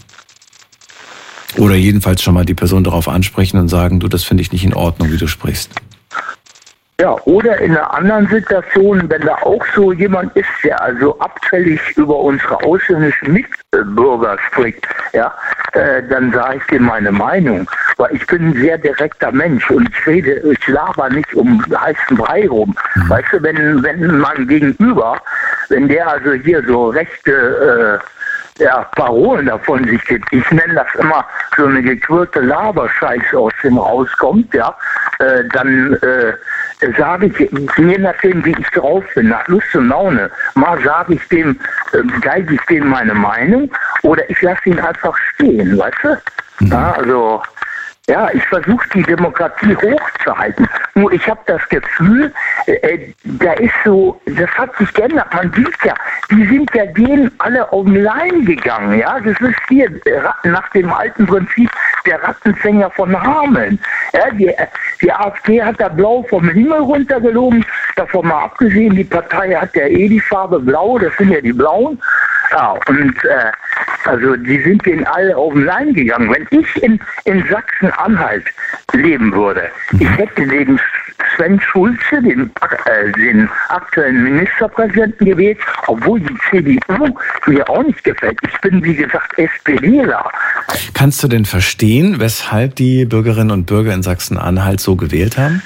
Oder jedenfalls schon mal die Person darauf ansprechen und sagen, du, das finde ich nicht in Ordnung, wie du sprichst. Ja, oder in einer anderen Situation, wenn da auch so jemand ist, der also abfällig über unsere ausländischen Mitbürger spricht, ja, dann sage ich dir meine Meinung. Weil ich bin ein sehr direkter Mensch und ich laber nicht um heißen Brei rum. Weißt du, wenn man gegenüber, wenn der also hier so rechte Parolen davon sich gibt. Ich nenne das immer so eine gequirlte Laberscheiße aus dem rauskommt, ja, dann sage ich, je nachdem, wie ich drauf bin, nach Lust und Laune, mal sage ich dem, geige ich dem meine Meinung oder ich lasse ihn einfach stehen, weißt du? Ja, also, ja, ich versuche die Demokratie hochzuhalten. Nur ich habe das Gefühl, da ist so, das hat sich geändert. Man sieht ja, die sind ja denen alle auf den Leim gegangen. Ja, das ist hier nach dem alten Prinzip der Rattenfänger von Hameln. Ja, die AfD hat da blau vom Himmel runtergelogen. Davon mal abgesehen, die Partei hat ja die Farbe blau, das sind ja die Blauen. Ja, und also die sind denen alle auf den Leim gegangen. Wenn ich in Sachsen-Anhalt leben würde, ich hätte den Sven Schulze, den aktuellen Ministerpräsidenten gewählt, obwohl die CDU mir auch nicht gefällt. Ich bin, wie gesagt, SPDler. Kannst du denn verstehen, weshalb die Bürgerinnen und Bürger in Sachsen-Anhalt so gewählt haben?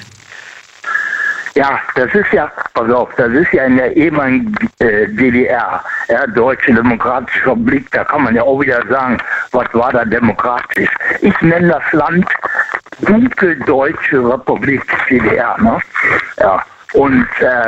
Ja, das ist ja, pass auf, das ist ja in der ehemaligen DDR, ja, Deutsche Demokratische Republik, da kann man ja auch wieder sagen, was war da demokratisch. Ich nenne das Land Dunkeldeutsche Republik DDR, ne? Ja, und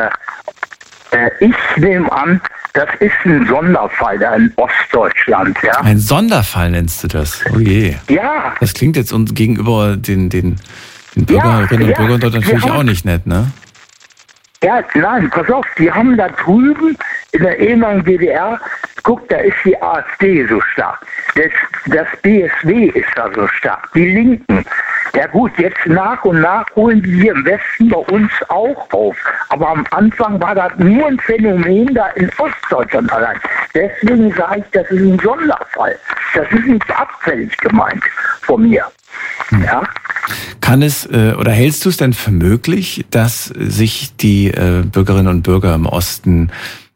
ich nehme an, das ist ein Sonderfall da in Ostdeutschland, ja. Ein Sonderfall nennst du das? Oh je. Ja. Das klingt jetzt gegenüber den Bürgerinnen und Bürgern dort natürlich auch nicht nett, ne? Ja, nein, pass auf, die haben da drüben in der ehemaligen DDR guck, da ist die AfD so stark. Das BSW ist da so stark. Die Linken. Ja gut, jetzt nach und nach holen die hier im Westen bei uns auch auf. Aber am Anfang war das nur ein Phänomen da in Ostdeutschland allein. Deswegen sage ich, das ist ein Sonderfall. Das ist nicht abfällig gemeint von mir. Ja. Kann es oder hältst du es denn für möglich, dass sich die Bürgerinnen und Bürger im Osten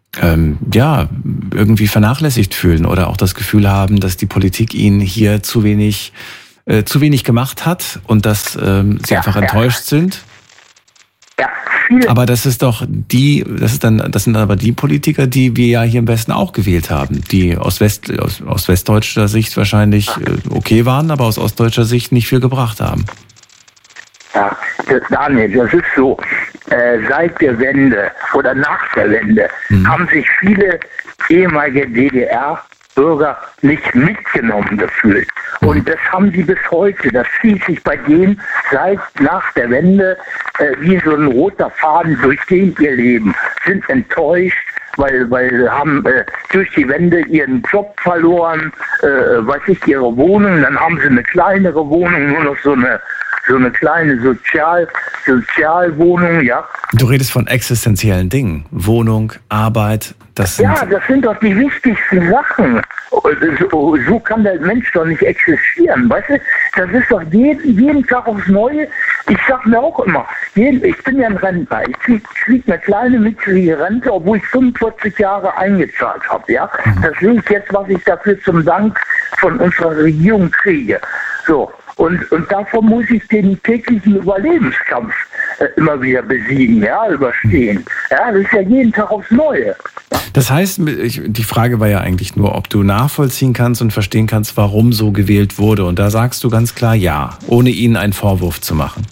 irgendwie vernachlässigt fühlen oder auch das Gefühl haben, dass die Politik ihnen hier zu wenig gemacht hat und dass sie einfach enttäuscht sind? Ja, viele. Aber das sind aber die Politiker, die wir ja hier im Westen auch gewählt haben, die aus westdeutscher Sicht wahrscheinlich okay waren, aber aus ostdeutscher Sicht nicht viel gebracht haben. Ja, Daniel, das ist so. Seit der Wende oder nach der Wende haben sich viele ehemalige DDR-Bürger nicht mitgenommen gefühlt. Und das haben sie bis heute. Das zieht sich bei denen seit nach der Wende wie so ein roter Faden durch den ihr Leben. Sind enttäuscht, weil haben durch die Wende ihren Job verloren, ihre Wohnung. Dann haben sie eine kleinere Wohnung, nur noch so eine kleine Sozialwohnung, ja. Du redest von existenziellen Dingen. Wohnung, Arbeit, das sind... Ja, das sind doch die wichtigsten Sachen. So kann der Mensch doch nicht existieren, weißt du? Das ist doch jeden Tag aufs Neue. Ich sag mir auch immer, ich bin ja ein Rentner. Ich krieg eine kleine micklige Rente, obwohl ich 45 Jahre eingezahlt habe, ja. Das sehe ich jetzt, was ich dafür zum Dank von unserer Regierung kriege. So. Und davon muss ich den täglichen Überlebenskampf immer wieder besiegen, ja, überstehen. Ja, das ist ja jeden Tag aufs Neue. Das heißt, die Frage war ja eigentlich nur, ob du nachvollziehen kannst und verstehen kannst, warum so gewählt wurde. Und da sagst du ganz klar ja, ohne ihnen einen Vorwurf zu machen.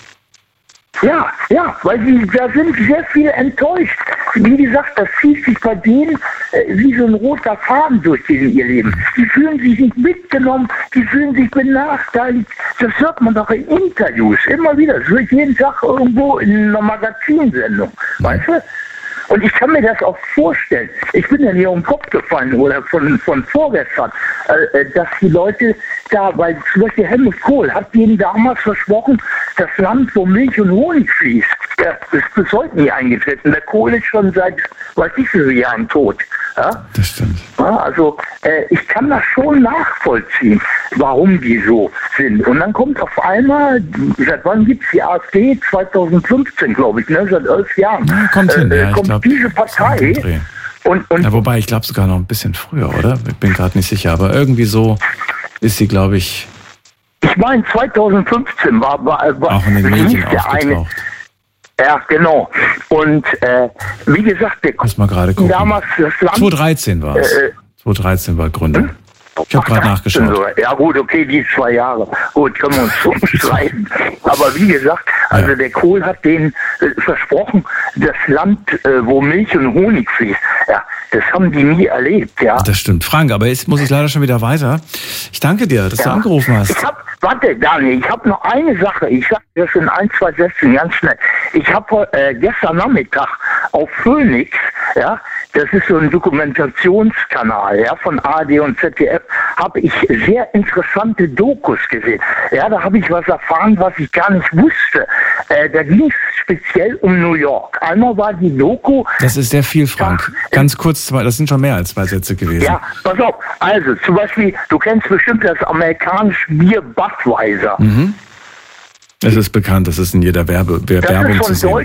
Ja, weil da sind sehr viele enttäuscht. Wie gesagt, das zieht sich bei denen wie so ein roter Faden durch ihr Leben. Die fühlen sich nicht mitgenommen, die fühlen sich benachteiligt. Das hört man doch in Interviews immer wieder. Das wird jeden Tag irgendwo in einer Magazinsendung. Weißt du? Und ich kann mir das auch vorstellen. Ich bin ja hier um den Kopf gefallen oder von vorgestern, dass die Leute da, weil zum Beispiel Helmut Kohl hat denen damals versprochen, das Land, wo Milch und Honig fließt, das ist bis heute nie eingetreten. Der Kohl ist schon seit, weiß ich wie vielen Jahren tot. Ja? Das stimmt. Ja, also ich kann das schon nachvollziehen, warum die so sind. Und dann kommt auf einmal, seit wann gibt es die AfD? 2015, glaube ich, ne? Seit 11 Jahren. Ja, kommt hin, ja, kommt diese Partei. Und ja, wobei, ich glaube sogar noch ein bisschen früher, oder? Ich bin gerade nicht sicher, aber irgendwie so ist sie, glaube ich... Ich meine, 2015 war auch in den Medien aufgetaucht. Ja, genau. Und wie gesagt, der Lass mal gerade gucken. Damals das Land... 2013 war es. 2013 war Gründung. Ich habe gerade nachgeschaut. Ja gut, okay, die 2 Jahre. Gut, können wir uns so streiten. Aber wie gesagt, also der Kohl hat denen versprochen, das Land, wo Milch und Honig fließt. Ja, das haben die nie erlebt, ja. Das stimmt. Frank, aber jetzt muss ich leider schon wieder weiter. Ich danke dir, dass du angerufen hast. Warte, Daniel, ich habe noch eine Sache. Ich sage das in 1, 2 Sätzen ganz schnell. Ich habe gestern Nachmittag auf Phoenix, ja, das ist so ein Dokumentationskanal, ja, von ARD und ZDF, habe ich sehr interessante Dokus gesehen. Ja, da habe ich was erfahren, was ich gar nicht wusste. Da ging es speziell um New York. Einmal war die Doku... Das ist sehr viel, Frank. Ganz kurz, das sind schon mehr als 2 Sätze gewesen. Ja, pass auf. Also, zum Beispiel, du kennst bestimmt das amerikanische Bier Budweiser. Mhm. Es ist bekannt, das ist in jeder Werbung zu sehen.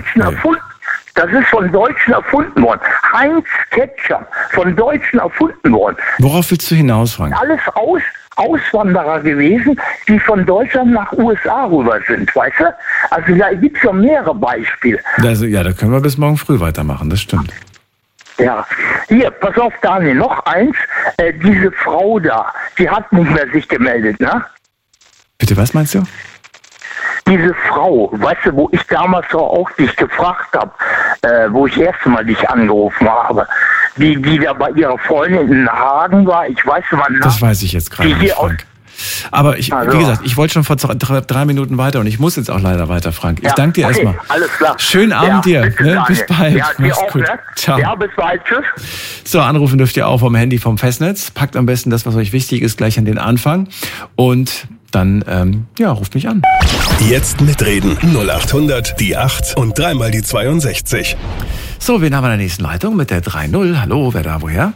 Das ist von Deutschen erfunden worden. Heinz Ketchup, von Deutschen erfunden worden. Worauf willst du hinaus, Frank? Alles Auswanderer gewesen, die von Deutschland nach USA rüber sind, weißt du? Also da gibt es ja mehrere Beispiele. Ja, da können wir bis morgen früh weitermachen, das stimmt. Ja, hier, pass auf, Daniel, noch eins. Diese Frau da, die hat nicht mehr sich gemeldet, ne? Bitte, was meinst du? Diese Frau, weißt du, wo ich damals auch dich gefragt habe, wo ich erstmal dich angerufen habe, die da bei ihrer Freundin in Hagen war, ich weiß mal nach. Das weiß ich jetzt gerade nicht, Frank. Aber wie gesagt, ich wollte schon vor 3 Minuten weiter und ich muss jetzt auch leider weiter, Frank. Ich danke dir erstmal. Alles klar. Schönen Abend dir. Ne? Bis bald. Ja, Mach's auch, gut. ne? Ciao. Ja, bis bald. Tschüss. So, anrufen dürft ihr auch vom Handy vom Festnetz. Packt am besten das, was euch wichtig ist, gleich an den Anfang. Und dann, ruft mich an. Jetzt mitreden. 0800 die 8 und 3 mal die 62. So, wen haben wir in der nächsten Leitung mit der 3-0? Hallo, wer da, woher?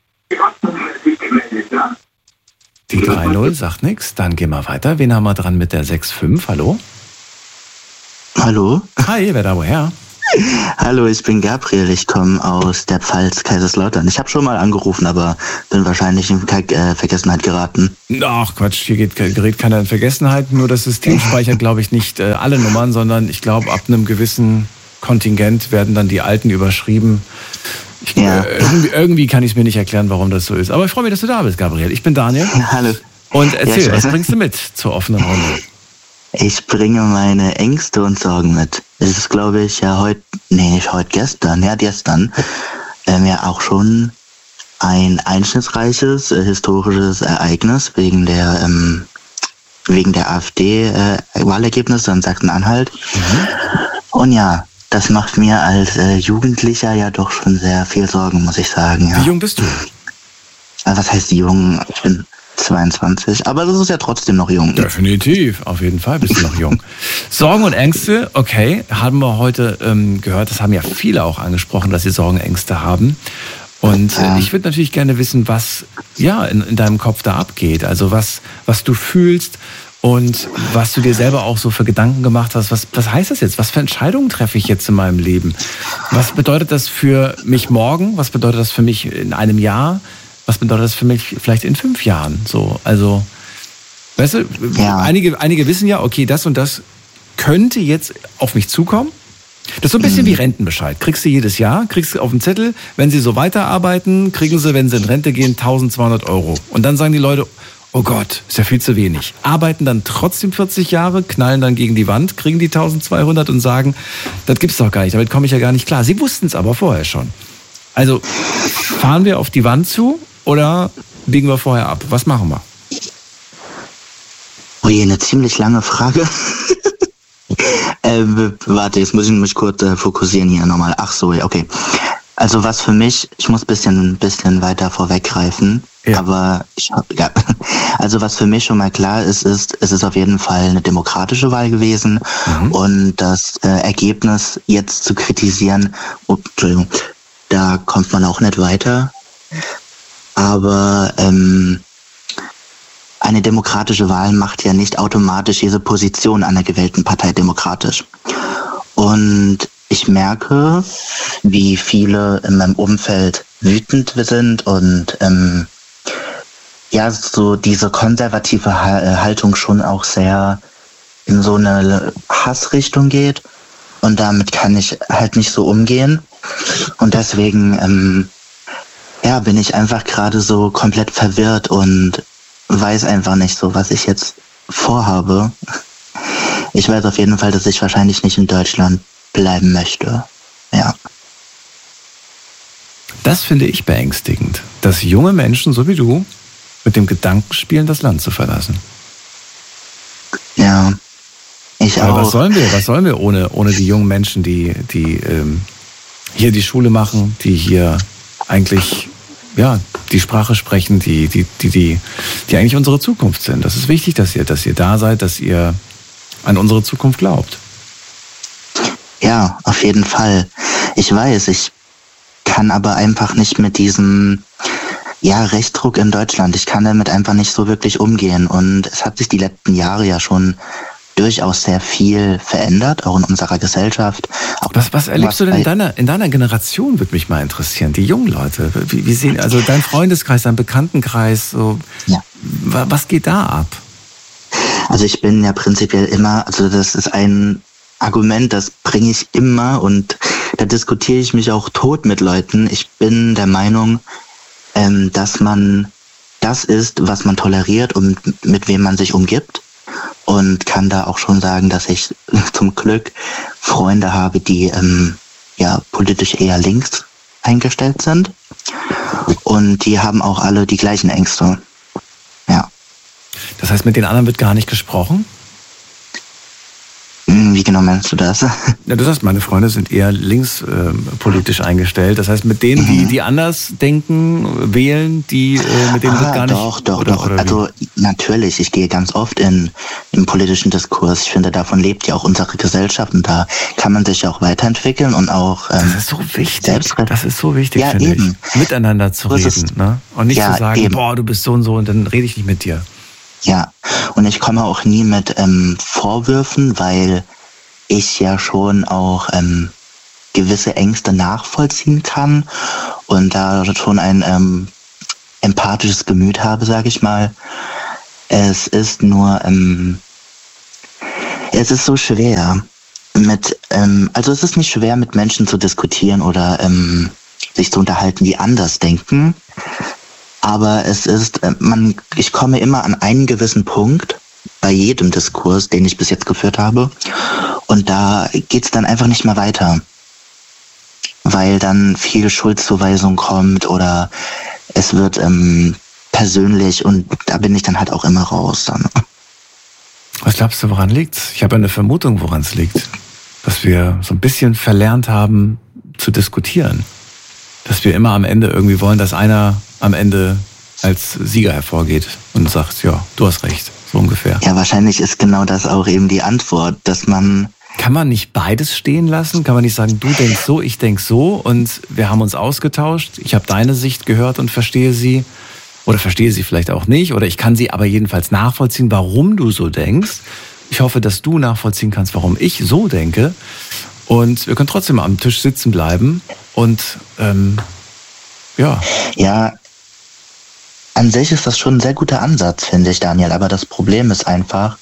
Die 3-0 sagt nichts. Dann gehen wir weiter. Wen haben wir dran mit der 6-5? Hallo? Hallo? Hi, wer da, woher? Hallo, ich bin Gabriel. Ich komme aus der Pfalz, Kaiserslautern. Ich habe schon mal angerufen, aber bin wahrscheinlich in Vergessenheit geraten. Ach Quatsch, hier gerät keiner in Vergessenheit. Nur das System speichert, glaube ich, nicht alle Nummern, sondern ich glaube, ab einem gewissen Kontingent werden dann die alten überschrieben. Irgendwie kann ich es mir nicht erklären, warum das so ist. Aber ich freue mich, dass du da bist, Gabriel. Ich bin Daniel. Hallo. Und erzähl, was bringst du mit zur offenen Runde? Ich bringe meine Ängste und Sorgen mit. Es ist, glaube ich, gestern auch schon ein einschnittsreiches historisches Ereignis wegen der AfD-Wahlergebnisse in Sachsen-Anhalt. Und ja, das macht mir als Jugendlicher ja doch schon sehr viel Sorgen, muss ich sagen. Ja. Wie jung bist du? Was heißt jung? Ich bin 22, aber das ist ja trotzdem noch jung. Definitiv, auf jeden Fall bist du noch jung. Sorgen und Ängste, okay, haben wir heute gehört, das haben ja viele auch angesprochen, dass sie Sorgen, Ängste haben. Und ich würde natürlich gerne wissen, was in deinem Kopf da abgeht, also was du fühlst und was du dir selber auch so für Gedanken gemacht hast. Was heißt das jetzt? Was für Entscheidungen treffe ich jetzt in meinem Leben? Was bedeutet das für mich morgen? Was bedeutet das für mich in einem Jahr? Was bedeutet das für mich vielleicht in 5 Jahren? So, also, weißt du, einige wissen ja, okay, das und das könnte jetzt auf mich zukommen. Das ist so ein bisschen wie Rentenbescheid. Kriegst du jedes Jahr, kriegst du auf den Zettel, wenn sie so weiterarbeiten, kriegen sie, wenn sie in Rente gehen, 1.200 €. Und dann sagen die Leute, oh Gott, ist ja viel zu wenig. Arbeiten dann trotzdem 40 Jahre, knallen dann gegen die Wand, kriegen die 1.200 und sagen, das gibt's doch gar nicht, damit komme ich ja gar nicht klar. Sie wussten es aber vorher schon. Also, fahren wir auf die Wand zu? Oder biegen wir vorher ab? Was machen wir? Oh je, eine ziemlich lange Frage. Warte, jetzt muss ich mich kurz fokussieren hier nochmal. Ach so, okay. Also was für mich, ich muss ein bisschen weiter vorweggreifen, aber also was für mich schon mal klar ist, es ist auf jeden Fall eine demokratische Wahl gewesen und das Ergebnis jetzt zu kritisieren, da kommt man auch nicht weiter. Aber eine demokratische Wahl macht ja nicht automatisch diese Position einer gewählten Partei demokratisch. Und ich merke, wie viele in meinem Umfeld wütend sind und so diese konservative Haltung schon auch sehr in so eine Hassrichtung geht. Und damit kann ich halt nicht so umgehen. Und deswegen bin ich einfach gerade so komplett verwirrt und weiß einfach nicht so, was ich jetzt vorhabe. Ich weiß auf jeden Fall, dass ich wahrscheinlich nicht in Deutschland bleiben möchte. Ja. Das finde ich beängstigend, dass junge Menschen, so wie du, mit dem Gedanken spielen, das Land zu verlassen. Ja, ich auch. Was sollen wir ohne die jungen Menschen, die hier die Schule machen, die hier eigentlich die Sprache sprechen, die eigentlich unsere Zukunft sind. Das ist wichtig, dass ihr da seid, dass ihr an unsere Zukunft glaubt. Ja, auf jeden Fall. Ich weiß, ich kann aber einfach nicht mit diesem Rechtsdruck in Deutschland. Ich kann damit einfach nicht so wirklich umgehen. Und es hat sich die letzten Jahre ja schon durchaus sehr viel verändert, auch in unserer Gesellschaft. Was erlebst du denn in deiner Generation, würde mich mal interessieren, die jungen Leute? Wie sehen, also dein Freundeskreis, dein Bekanntenkreis, so, was geht da ab? Also ich bin ja prinzipiell immer, also das ist ein Argument, das bringe ich immer und da diskutiere ich mich auch tot mit Leuten. Ich bin der Meinung, dass man das ist, was man toleriert und mit wem man sich umgibt. Und kann da auch schon sagen, dass ich zum Glück Freunde habe, die politisch eher links eingestellt sind. Und die haben auch alle die gleichen Ängste. Ja. Das heißt, mit den anderen wird gar nicht gesprochen? Wie genau meinst du das? Ja, du sagst, meine Freunde sind eher linkspolitisch eingestellt. Das heißt, mit denen, die anders denken, wählen, mit denen wird gar nicht... Doch. Also natürlich, ich gehe ganz oft im politischen Diskurs. Ich finde, davon lebt ja auch unsere Gesellschaft und da kann man sich ja auch weiterentwickeln und auch das ist so wichtig. Das ist so wichtig, ja, finde ich. Miteinander zu reden, ne? Und nicht zu sagen, boah, du bist so und dann rede ich nicht mit dir. Ja, und ich komme auch nie mit Vorwürfen, weil ich ja schon auch gewisse Ängste nachvollziehen kann und da schon ein empathisches Gemüt habe, sage ich mal. Es ist nur, es ist so schwer also es ist nicht schwer, mit Menschen zu diskutieren oder sich zu unterhalten, die anders denken. Aber es ist, ich komme immer an einen gewissen Punkt bei jedem Diskurs, den ich bis jetzt geführt habe. Und da geht's dann einfach nicht mehr weiter. Weil dann viel Schuldzuweisung kommt oder es wird persönlich und da bin ich dann halt auch immer raus. Dann. Was glaubst du, woran liegt's? Ich habe eine Vermutung, woran es liegt. Dass wir so ein bisschen verlernt haben zu diskutieren. Dass wir immer am Ende irgendwie wollen, dass einer am Ende als Sieger hervorgeht und sagt, ja, du hast recht, so ungefähr. Ja, wahrscheinlich ist genau das auch eben die Antwort, dass man... Kann man nicht beides stehen lassen? Kann man nicht sagen, du denkst so, ich denk so und wir haben uns ausgetauscht, ich habe deine Sicht gehört und verstehe sie oder verstehe sie vielleicht auch nicht oder ich kann sie aber jedenfalls nachvollziehen, warum du so denkst. Ich hoffe, dass du nachvollziehen kannst, warum ich so denke und wir können trotzdem am Tisch sitzen bleiben und ja. Ja, an sich ist das schon ein sehr guter Ansatz, finde ich, Daniel. Aber das Problem ist einfach,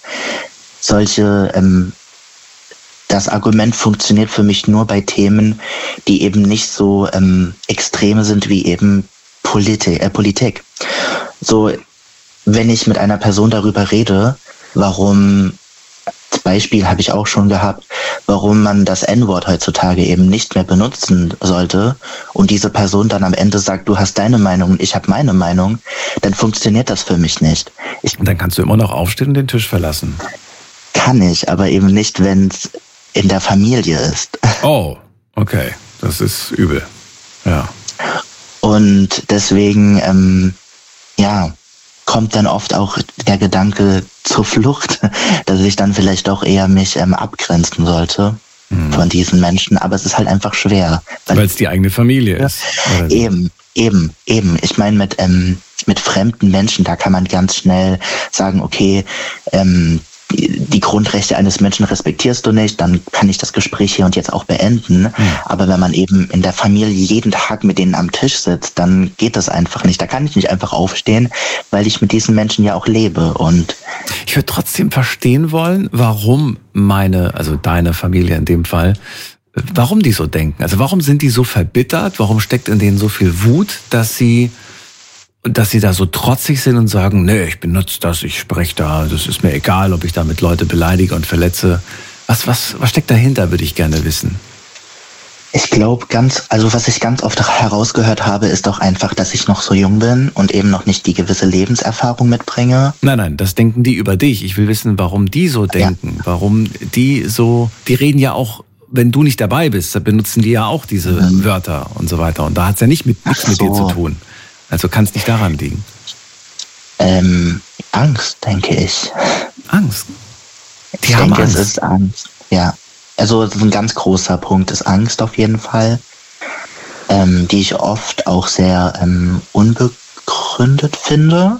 das Argument funktioniert für mich nur bei Themen, die eben nicht so extreme sind wie eben Politik. So, wenn ich mit einer Person darüber rede, warum, als Beispiel habe ich auch schon gehabt, warum man das N-Wort heutzutage eben nicht mehr benutzen sollte und diese Person dann am Ende sagt, du hast deine Meinung und ich habe meine Meinung, dann funktioniert das für mich nicht. Und dann kannst du immer noch aufstehen und den Tisch verlassen. Kann ich, aber eben nicht, wenn es in der Familie ist. Oh, okay. Das ist übel. Ja. Und deswegen, kommt dann oft auch der Gedanke zur Flucht, dass ich dann vielleicht doch eher mich abgrenzen sollte von diesen Menschen. Aber es ist halt einfach schwer. Weil es die eigene Familie ist. Oder? Eben. Ich meine, mit fremden Menschen, da kann man ganz schnell sagen, okay, die Grundrechte eines Menschen respektierst du nicht, dann kann ich das Gespräch hier und jetzt auch beenden. Aber wenn man eben in der Familie jeden Tag mit denen am Tisch sitzt, dann geht das einfach nicht. Da kann ich nicht einfach aufstehen, weil ich mit diesen Menschen ja auch lebe. Und ich würde trotzdem verstehen wollen, warum deine Familie in dem Fall, warum die so denken. Also warum sind die so verbittert? Warum steckt in denen so viel Wut, dass sie da so trotzig sind und sagen, nee, ich benutze das, ich spreche da, das ist mir egal, ob ich damit Leute beleidige und verletze. Was steckt dahinter, würde ich gerne wissen. Ich glaube was ich ganz oft herausgehört habe, ist doch einfach, dass ich noch so jung bin und eben noch nicht die gewisse Lebenserfahrung mitbringe. Nein, das denken die über dich. Ich will wissen, warum die so denken, warum die reden ja auch, wenn du nicht dabei bist, da benutzen die ja auch diese Wörter und so weiter. Und da hat's ja nichts mit dir zu tun. Also kann es nicht daran liegen. Angst, denke ich. Angst? Ich denke, es ist Angst, ja. Also ein ganz großer Punkt ist Angst auf jeden Fall, die ich oft auch sehr unbegründet finde.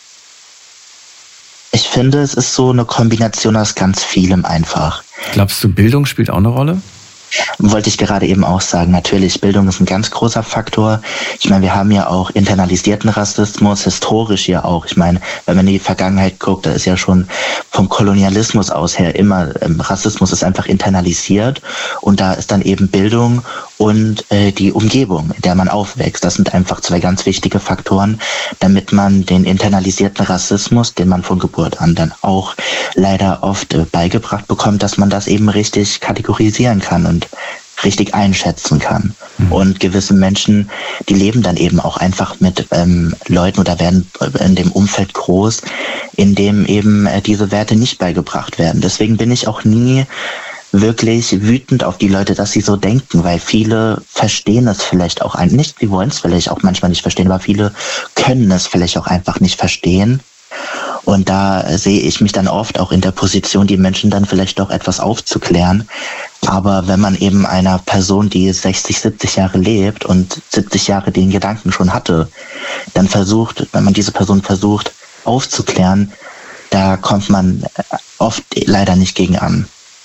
Ich finde, es ist so eine Kombination aus ganz vielem einfach. Glaubst du, Bildung spielt auch eine Rolle? Wollte ich gerade eben auch sagen, natürlich, Bildung ist ein ganz großer Faktor. Ich meine, wir haben ja auch internalisierten Rassismus, historisch ja auch. Ich meine, wenn man in die Vergangenheit guckt, da ist ja schon vom Kolonialismus aus her immer, Rassismus ist einfach internalisiert und da ist dann eben Bildung und die Umgebung, in der man aufwächst. Das sind einfach zwei ganz wichtige Faktoren, damit man den internalisierten Rassismus, den man von Geburt an dann auch leider oft beigebracht bekommt, dass man das eben richtig kategorisieren kann und richtig einschätzen kann. Und gewisse Menschen, die leben dann eben auch einfach mit Leuten oder werden in dem Umfeld groß, in dem eben diese Werte nicht beigebracht werden. Deswegen bin ich auch nie wirklich wütend auf die Leute, dass sie so denken, weil viele verstehen es vielleicht auch nicht, sie wollen es vielleicht auch manchmal nicht verstehen, aber viele können es vielleicht auch einfach nicht verstehen. Und da sehe ich mich dann oft auch in der Position, die Menschen dann vielleicht doch etwas aufzuklären. Aber wenn man eben einer Person, die 60, 70 Jahre lebt und 70 Jahre den Gedanken schon hatte, dann wenn man diese Person versucht aufzuklären, da kommt man oft leider nicht gegen an.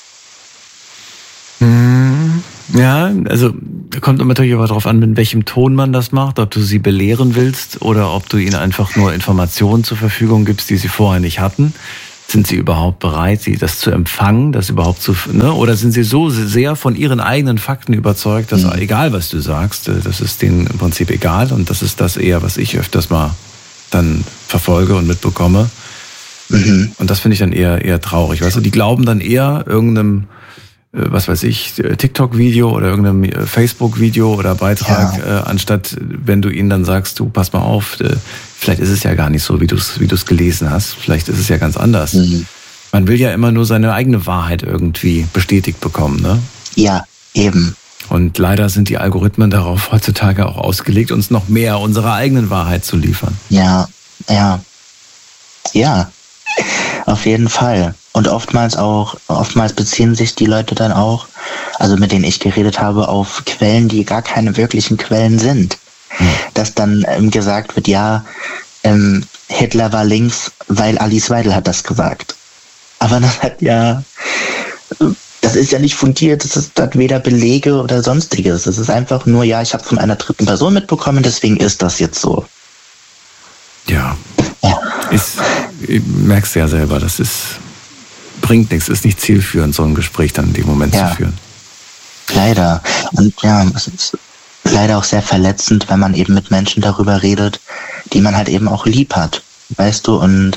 Ja, also kommt natürlich aber darauf an, mit welchem Ton man das macht, ob du sie belehren willst oder ob du ihnen einfach nur Informationen zur Verfügung gibst, die sie vorher nicht hatten. Sind sie überhaupt bereit, das zu empfangen, das überhaupt oder sind sie so sehr von ihren eigenen Fakten überzeugt, dass egal was du sagst, das ist denen im Prinzip egal, und das ist das eher, was ich öfters mal dann verfolge und mitbekomme. Und das finde ich dann eher traurig. Weißt du, die glauben dann eher irgendeinem, was weiß ich, TikTok-Video oder irgendeinem Facebook-Video oder Beitrag, anstatt wenn du ihnen dann sagst, du, pass mal auf, vielleicht ist es ja gar nicht so, wie du es gelesen hast. Vielleicht ist es ja ganz anders. Man will ja immer nur seine eigene Wahrheit irgendwie bestätigt bekommen, ne? Ja, eben. Und leider sind die Algorithmen darauf heutzutage auch ausgelegt, uns noch mehr unserer eigenen Wahrheit zu liefern. Ja, auf jeden Fall. Und oftmals beziehen sich die Leute dann auch, also mit denen ich geredet habe, auf Quellen, die gar keine wirklichen Quellen sind. Dass dann gesagt wird, Hitler war links, weil Alice Weidel hat das gesagt. Aber das ist ja nicht fundiert, das hat weder Belege oder sonstiges. Das ist einfach nur, ich habe von einer dritten Person mitbekommen, deswegen ist das jetzt so. Ja. Ich merk's ja selber, bringt nichts, ist nicht zielführend, so ein Gespräch dann in dem Moment zu führen. Leider. Und es ist leider auch sehr verletzend, wenn man eben mit Menschen darüber redet, die man halt eben auch lieb hat. Weißt du, und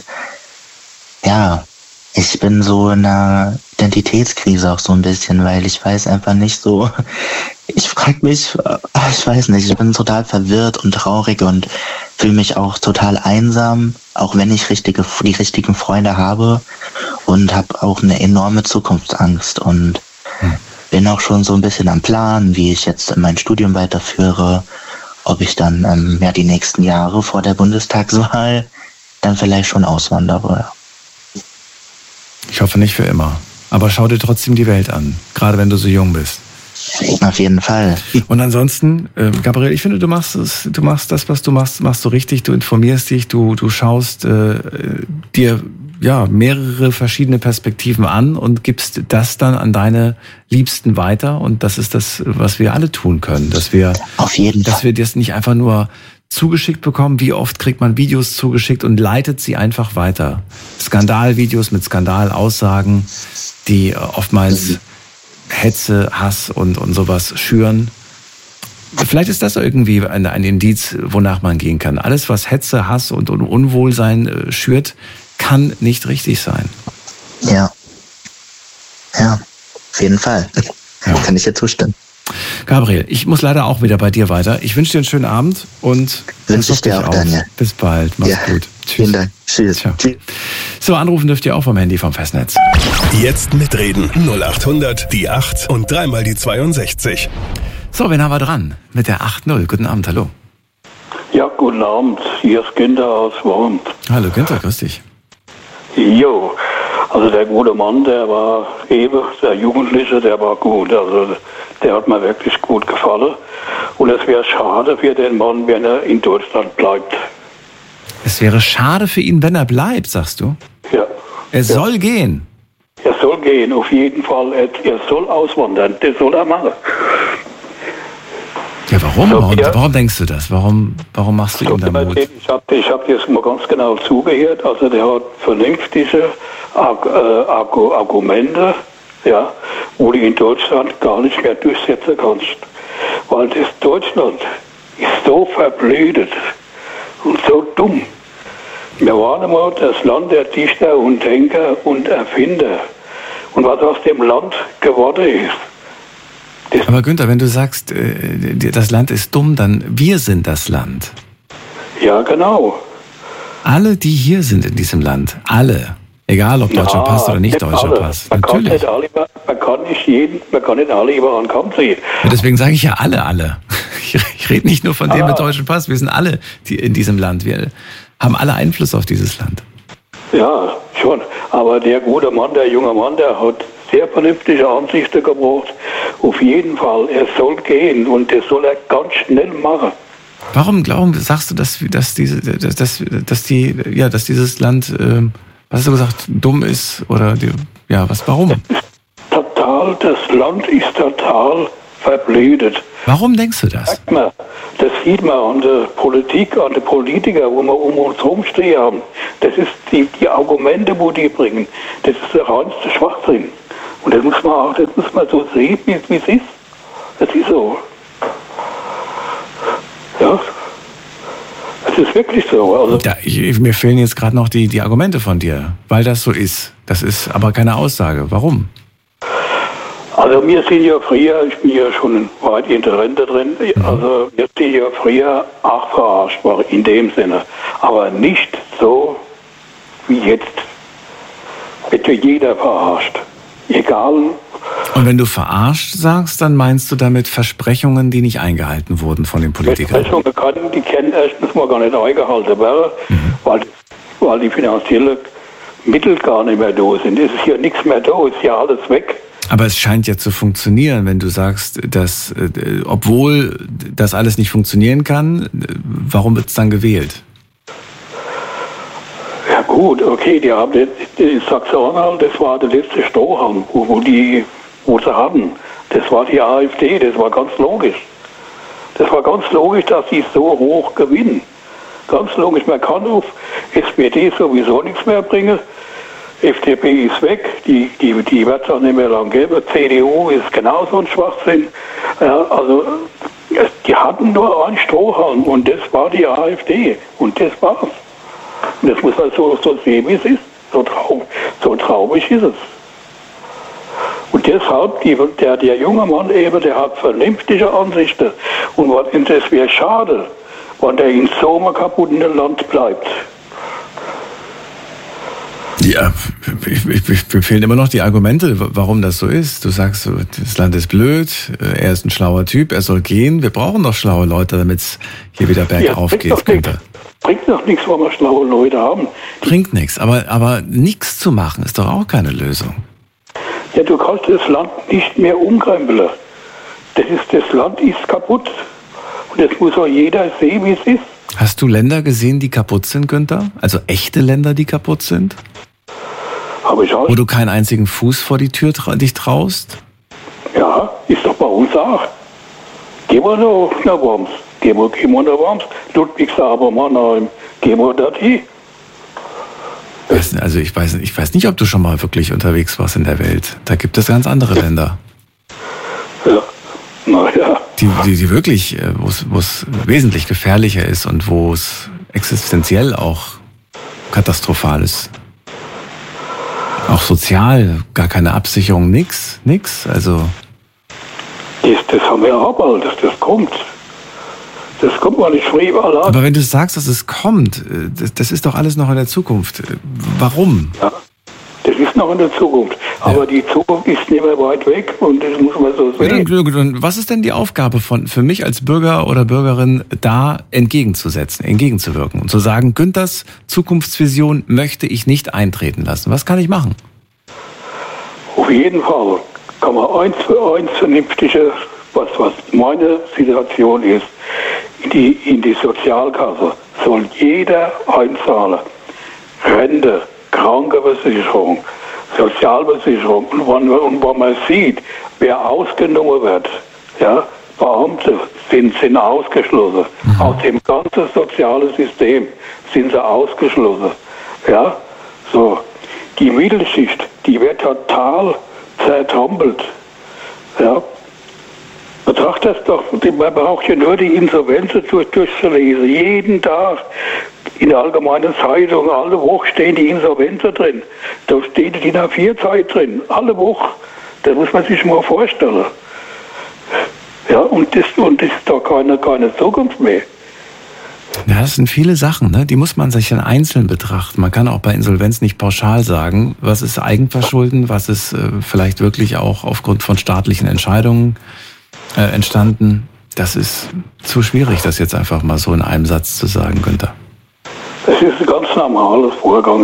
ich bin so in einer Identitätskrise auch so ein bisschen, weil ich weiß einfach nicht so, ich frage mich, ich weiß nicht, ich bin total verwirrt und traurig und fühle mich auch total einsam, auch wenn ich die richtigen Freunde habe, und habe auch eine enorme Zukunftsangst und bin auch schon so ein bisschen am Plan, wie ich jetzt mein Studium weiterführe, ob ich dann die nächsten Jahre vor der Bundestagswahl dann vielleicht schon auswandere. Ich hoffe nicht für immer. Aber schau dir trotzdem die Welt an, gerade wenn du so jung bist. Auf jeden Fall. Und ansonsten, Gabriel, ich finde, du machst das, was du machst du richtig. Du informierst dich, du schaust dir mehrere verschiedene Perspektiven an und gibst das dann an deine Liebsten weiter. Und das ist das, was wir alle tun können, dass wir das nicht einfach nur zugeschickt bekommen. Wie oft kriegt man Videos zugeschickt und leitet sie einfach weiter? Skandalvideos mit Skandalaussagen, die oftmals Hetze, Hass und sowas schüren. Vielleicht ist das irgendwie ein Indiz, wonach man gehen kann. Alles, was Hetze, Hass und Unwohlsein schürt, kann nicht richtig sein. Ja, auf jeden Fall. Kann ich dir zustimmen. Gabriel, ich muss leider auch wieder bei dir weiter. Ich wünsche dir einen schönen Abend und wünsche ich dir auch, Daniel. Bis bald. Mach's gut. Tschüss. Vielen Dank. Tschüss. So, anrufen dürft ihr auch vom Handy vom Festnetz. Jetzt mitreden. 0800 die 8 und dreimal die 62. So, wen haben wir dran? Mit der 8.0. Guten Abend, hallo. Ja, guten Abend. Hier ist Günther aus Worms. Hallo Günther, grüß dich. Jo, also der gute Mann, der war der Jugendliche, der war gut. Also der hat mir wirklich gut gefallen. Und es wäre schade für den Mann, wenn er in Deutschland bleibt. Es wäre schade für ihn, wenn er bleibt, sagst du? Ja. Er soll gehen. Er soll gehen, auf jeden Fall. Er soll auswandern, das soll er machen. Ja, warum? Warum denkst du das? Warum machst du ihm da Mut? Ich hab jetzt mal ganz genau zugehört. Also der hat vernünftige Argumente, wo du in Deutschland gar nicht mehr durchsetzen kannst. Weil das Deutschland ist so verblödet und so dumm. Wir waren einmal das Land der Dichter und Denker und Erfinder. Und was aus dem Land geworden ist, Aber Günther, wenn du sagst, das Land ist dumm, dann wir sind das Land. Ja, genau. Alle, die hier sind in diesem Land, alle, egal ob deutscher Pass oder nicht deutscher Pass, natürlich. Man kann nicht alle über einen Kamm ziehen. Ja, deswegen sage ich ja alle. Ich rede nicht nur von denen mit deutschem Pass, wir sind alle die in diesem Land. Wir haben alle Einfluss auf dieses Land. Ja, schon. Aber der gute Mann, der junge Mann, der hat sehr vernünftige Ansichten gebracht. Auf jeden Fall, er soll gehen und das soll er ganz schnell machen. Warum sagst du, dass dieses Land, was hast du gesagt, dumm ist oder warum? Das Land ist total verblödet. Warum denkst du das? Das sieht man an der Politik, an den Politikern, wo wir um uns rumstehen haben. Das ist die Argumente, wo die bringen. Das ist der reinste Schwachsinn. Und das muss man so sehen, wie es ist. Das ist so. Ja. Das ist wirklich so. Also mir fehlen jetzt gerade noch die Argumente von dir, weil das so ist. Das ist aber keine Aussage. Warum? Also wir sind ja früher, ich bin ja schon weit in der Rente drin, also wir sind ja früher auch verarscht worden, in dem Sinne. Aber nicht so wie jetzt. Wird ja jeder verarscht. Egal. Und wenn du verarscht sagst, dann meinst du damit Versprechungen, die nicht eingehalten wurden von den Politikern? Versprechungen, die können erstens mal gar nicht eingehalten werden, weil die finanziellen Mittel gar nicht mehr da sind. Es ist hier nichts mehr da, es ist ja alles weg. Aber es scheint ja zu funktionieren, wenn du sagst, dass, obwohl das alles nicht funktionieren kann, warum wird es dann gewählt? Ja gut, okay, die haben in Sachsen-Anhalt, das war der letzte Strohhalm, wo sie hatten. Das war die AfD, das war ganz logisch. Das war ganz logisch, dass sie so hoch gewinnen. Ganz logisch, man kann auf SPD sowieso nichts mehr bringen. FDP ist weg, die wird es auch nicht mehr lang geben. CDU ist genauso ein Schwachsinn. Also die hatten nur einen Strohhalm und das war die AfD und das war's. Und das muss man so sehen, wie es ist. So traurig ist es. Und deshalb, der junge Mann eben, der hat vernünftige Ansichten. Und das wäre schade, wenn der in so einem kaputten Land bleibt. Ja, mir fehlen immer noch die Argumente, warum das so ist. Du sagst, das Land ist blöd, er ist ein schlauer Typ, er soll gehen. Wir brauchen doch schlaue Leute, damit es hier wieder bergauf geht. Bringt doch nichts, wenn wir schlaue Leute haben. Bringt nichts, aber nichts zu machen ist doch auch keine Lösung. Ja, du kannst das Land nicht mehr umkrempeln. Das Land ist kaputt. Und das muss auch jeder sehen, wie es ist. Hast du Länder gesehen, die kaputt sind, Günther? Also echte Länder, die kaputt sind? Habe ich auch. Wo du keinen einzigen Fuß vor die Tür dich traust? Ja, ist doch bei uns auch. Gehen wir nach Worms. Gehen wir nach Worms. Ludwigshafen, Mannheim. Gehen wir dorthin. Also ich weiß nicht, ob du schon mal wirklich unterwegs warst in der Welt. Da gibt es ganz andere Länder. Ja, naja. Die wirklich, wo es wesentlich gefährlicher ist und wo es existenziell auch katastrophal ist. Auch sozial, gar keine Absicherung, nix. Also. Das haben wir auch bald, das kommt. Das kommt mal nicht früh allein. Aber wenn du sagst, dass es kommt, das ist doch alles noch in der Zukunft. Warum? Ja, das ist noch in der Zukunft. Aber die Zukunft ist nicht mehr weit weg und das muss man so sehen. Was ist denn die Aufgabe für mich als Bürger oder Bürgerin, da entgegenzuwirken und zu sagen, Günthers Zukunftsvision möchte ich nicht eintreten lassen? Was kann ich machen? Auf jeden Fall kann man eins für eins vernünftige, was meine Situation ist, in die Sozialkasse soll jeder einzahlen. Rente, Krankenversicherung, Sozialversicherung. Und wenn man sieht, wer ausgenommen wird, ja, Beamte sind ausgeschlossen. Aus dem ganzen sozialen System sind sie ausgeschlossen. Ja, so. Die Mittelschicht, die wird total zertrampelt. Ja. Betracht das doch, man braucht ja nur die Insolvenzen durchzulesen. Jeden Tag in der allgemeinen Zeitung, alle Woche stehen die Insolvenzen drin. Da steht die DIN A4-Zeit drin, alle Woche. Das muss man sich mal vorstellen. Ja, und das ist doch keine Zukunft mehr. Ja, das sind viele Sachen, ne? Die muss man sich dann einzeln betrachten. Man kann auch bei Insolvenz nicht pauschal sagen, was ist Eigenverschulden, was ist vielleicht wirklich auch aufgrund von staatlichen Entscheidungen entstanden. Das ist zu schwierig, das jetzt einfach mal so in einem Satz zu sagen, Günther. Das ist ein ganz normaler Vorgang,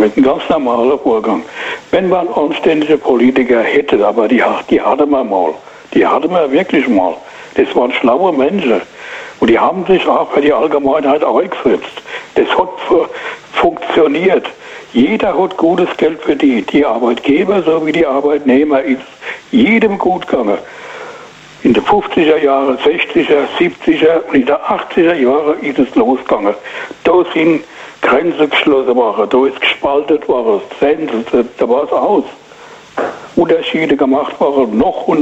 Wenn man anständige Politiker hätte, aber die hatten wir mal. Die hatten wir wirklich mal. Das waren schlaue Menschen. Und die haben sich auch für die Allgemeinheit eingesetzt. Das hat funktioniert. Jeder hat gutes Geld verdient. Die Arbeitgeber sowie die Arbeitnehmer ist jedem gut gegangen. In den 50er Jahren, 60er, 70er und in den 80er Jahren ist es losgegangen. Da sind Grenzen geschlossen worden, da ist gespaltet worden, da war es aus. Unterschiede gemacht worden, noch und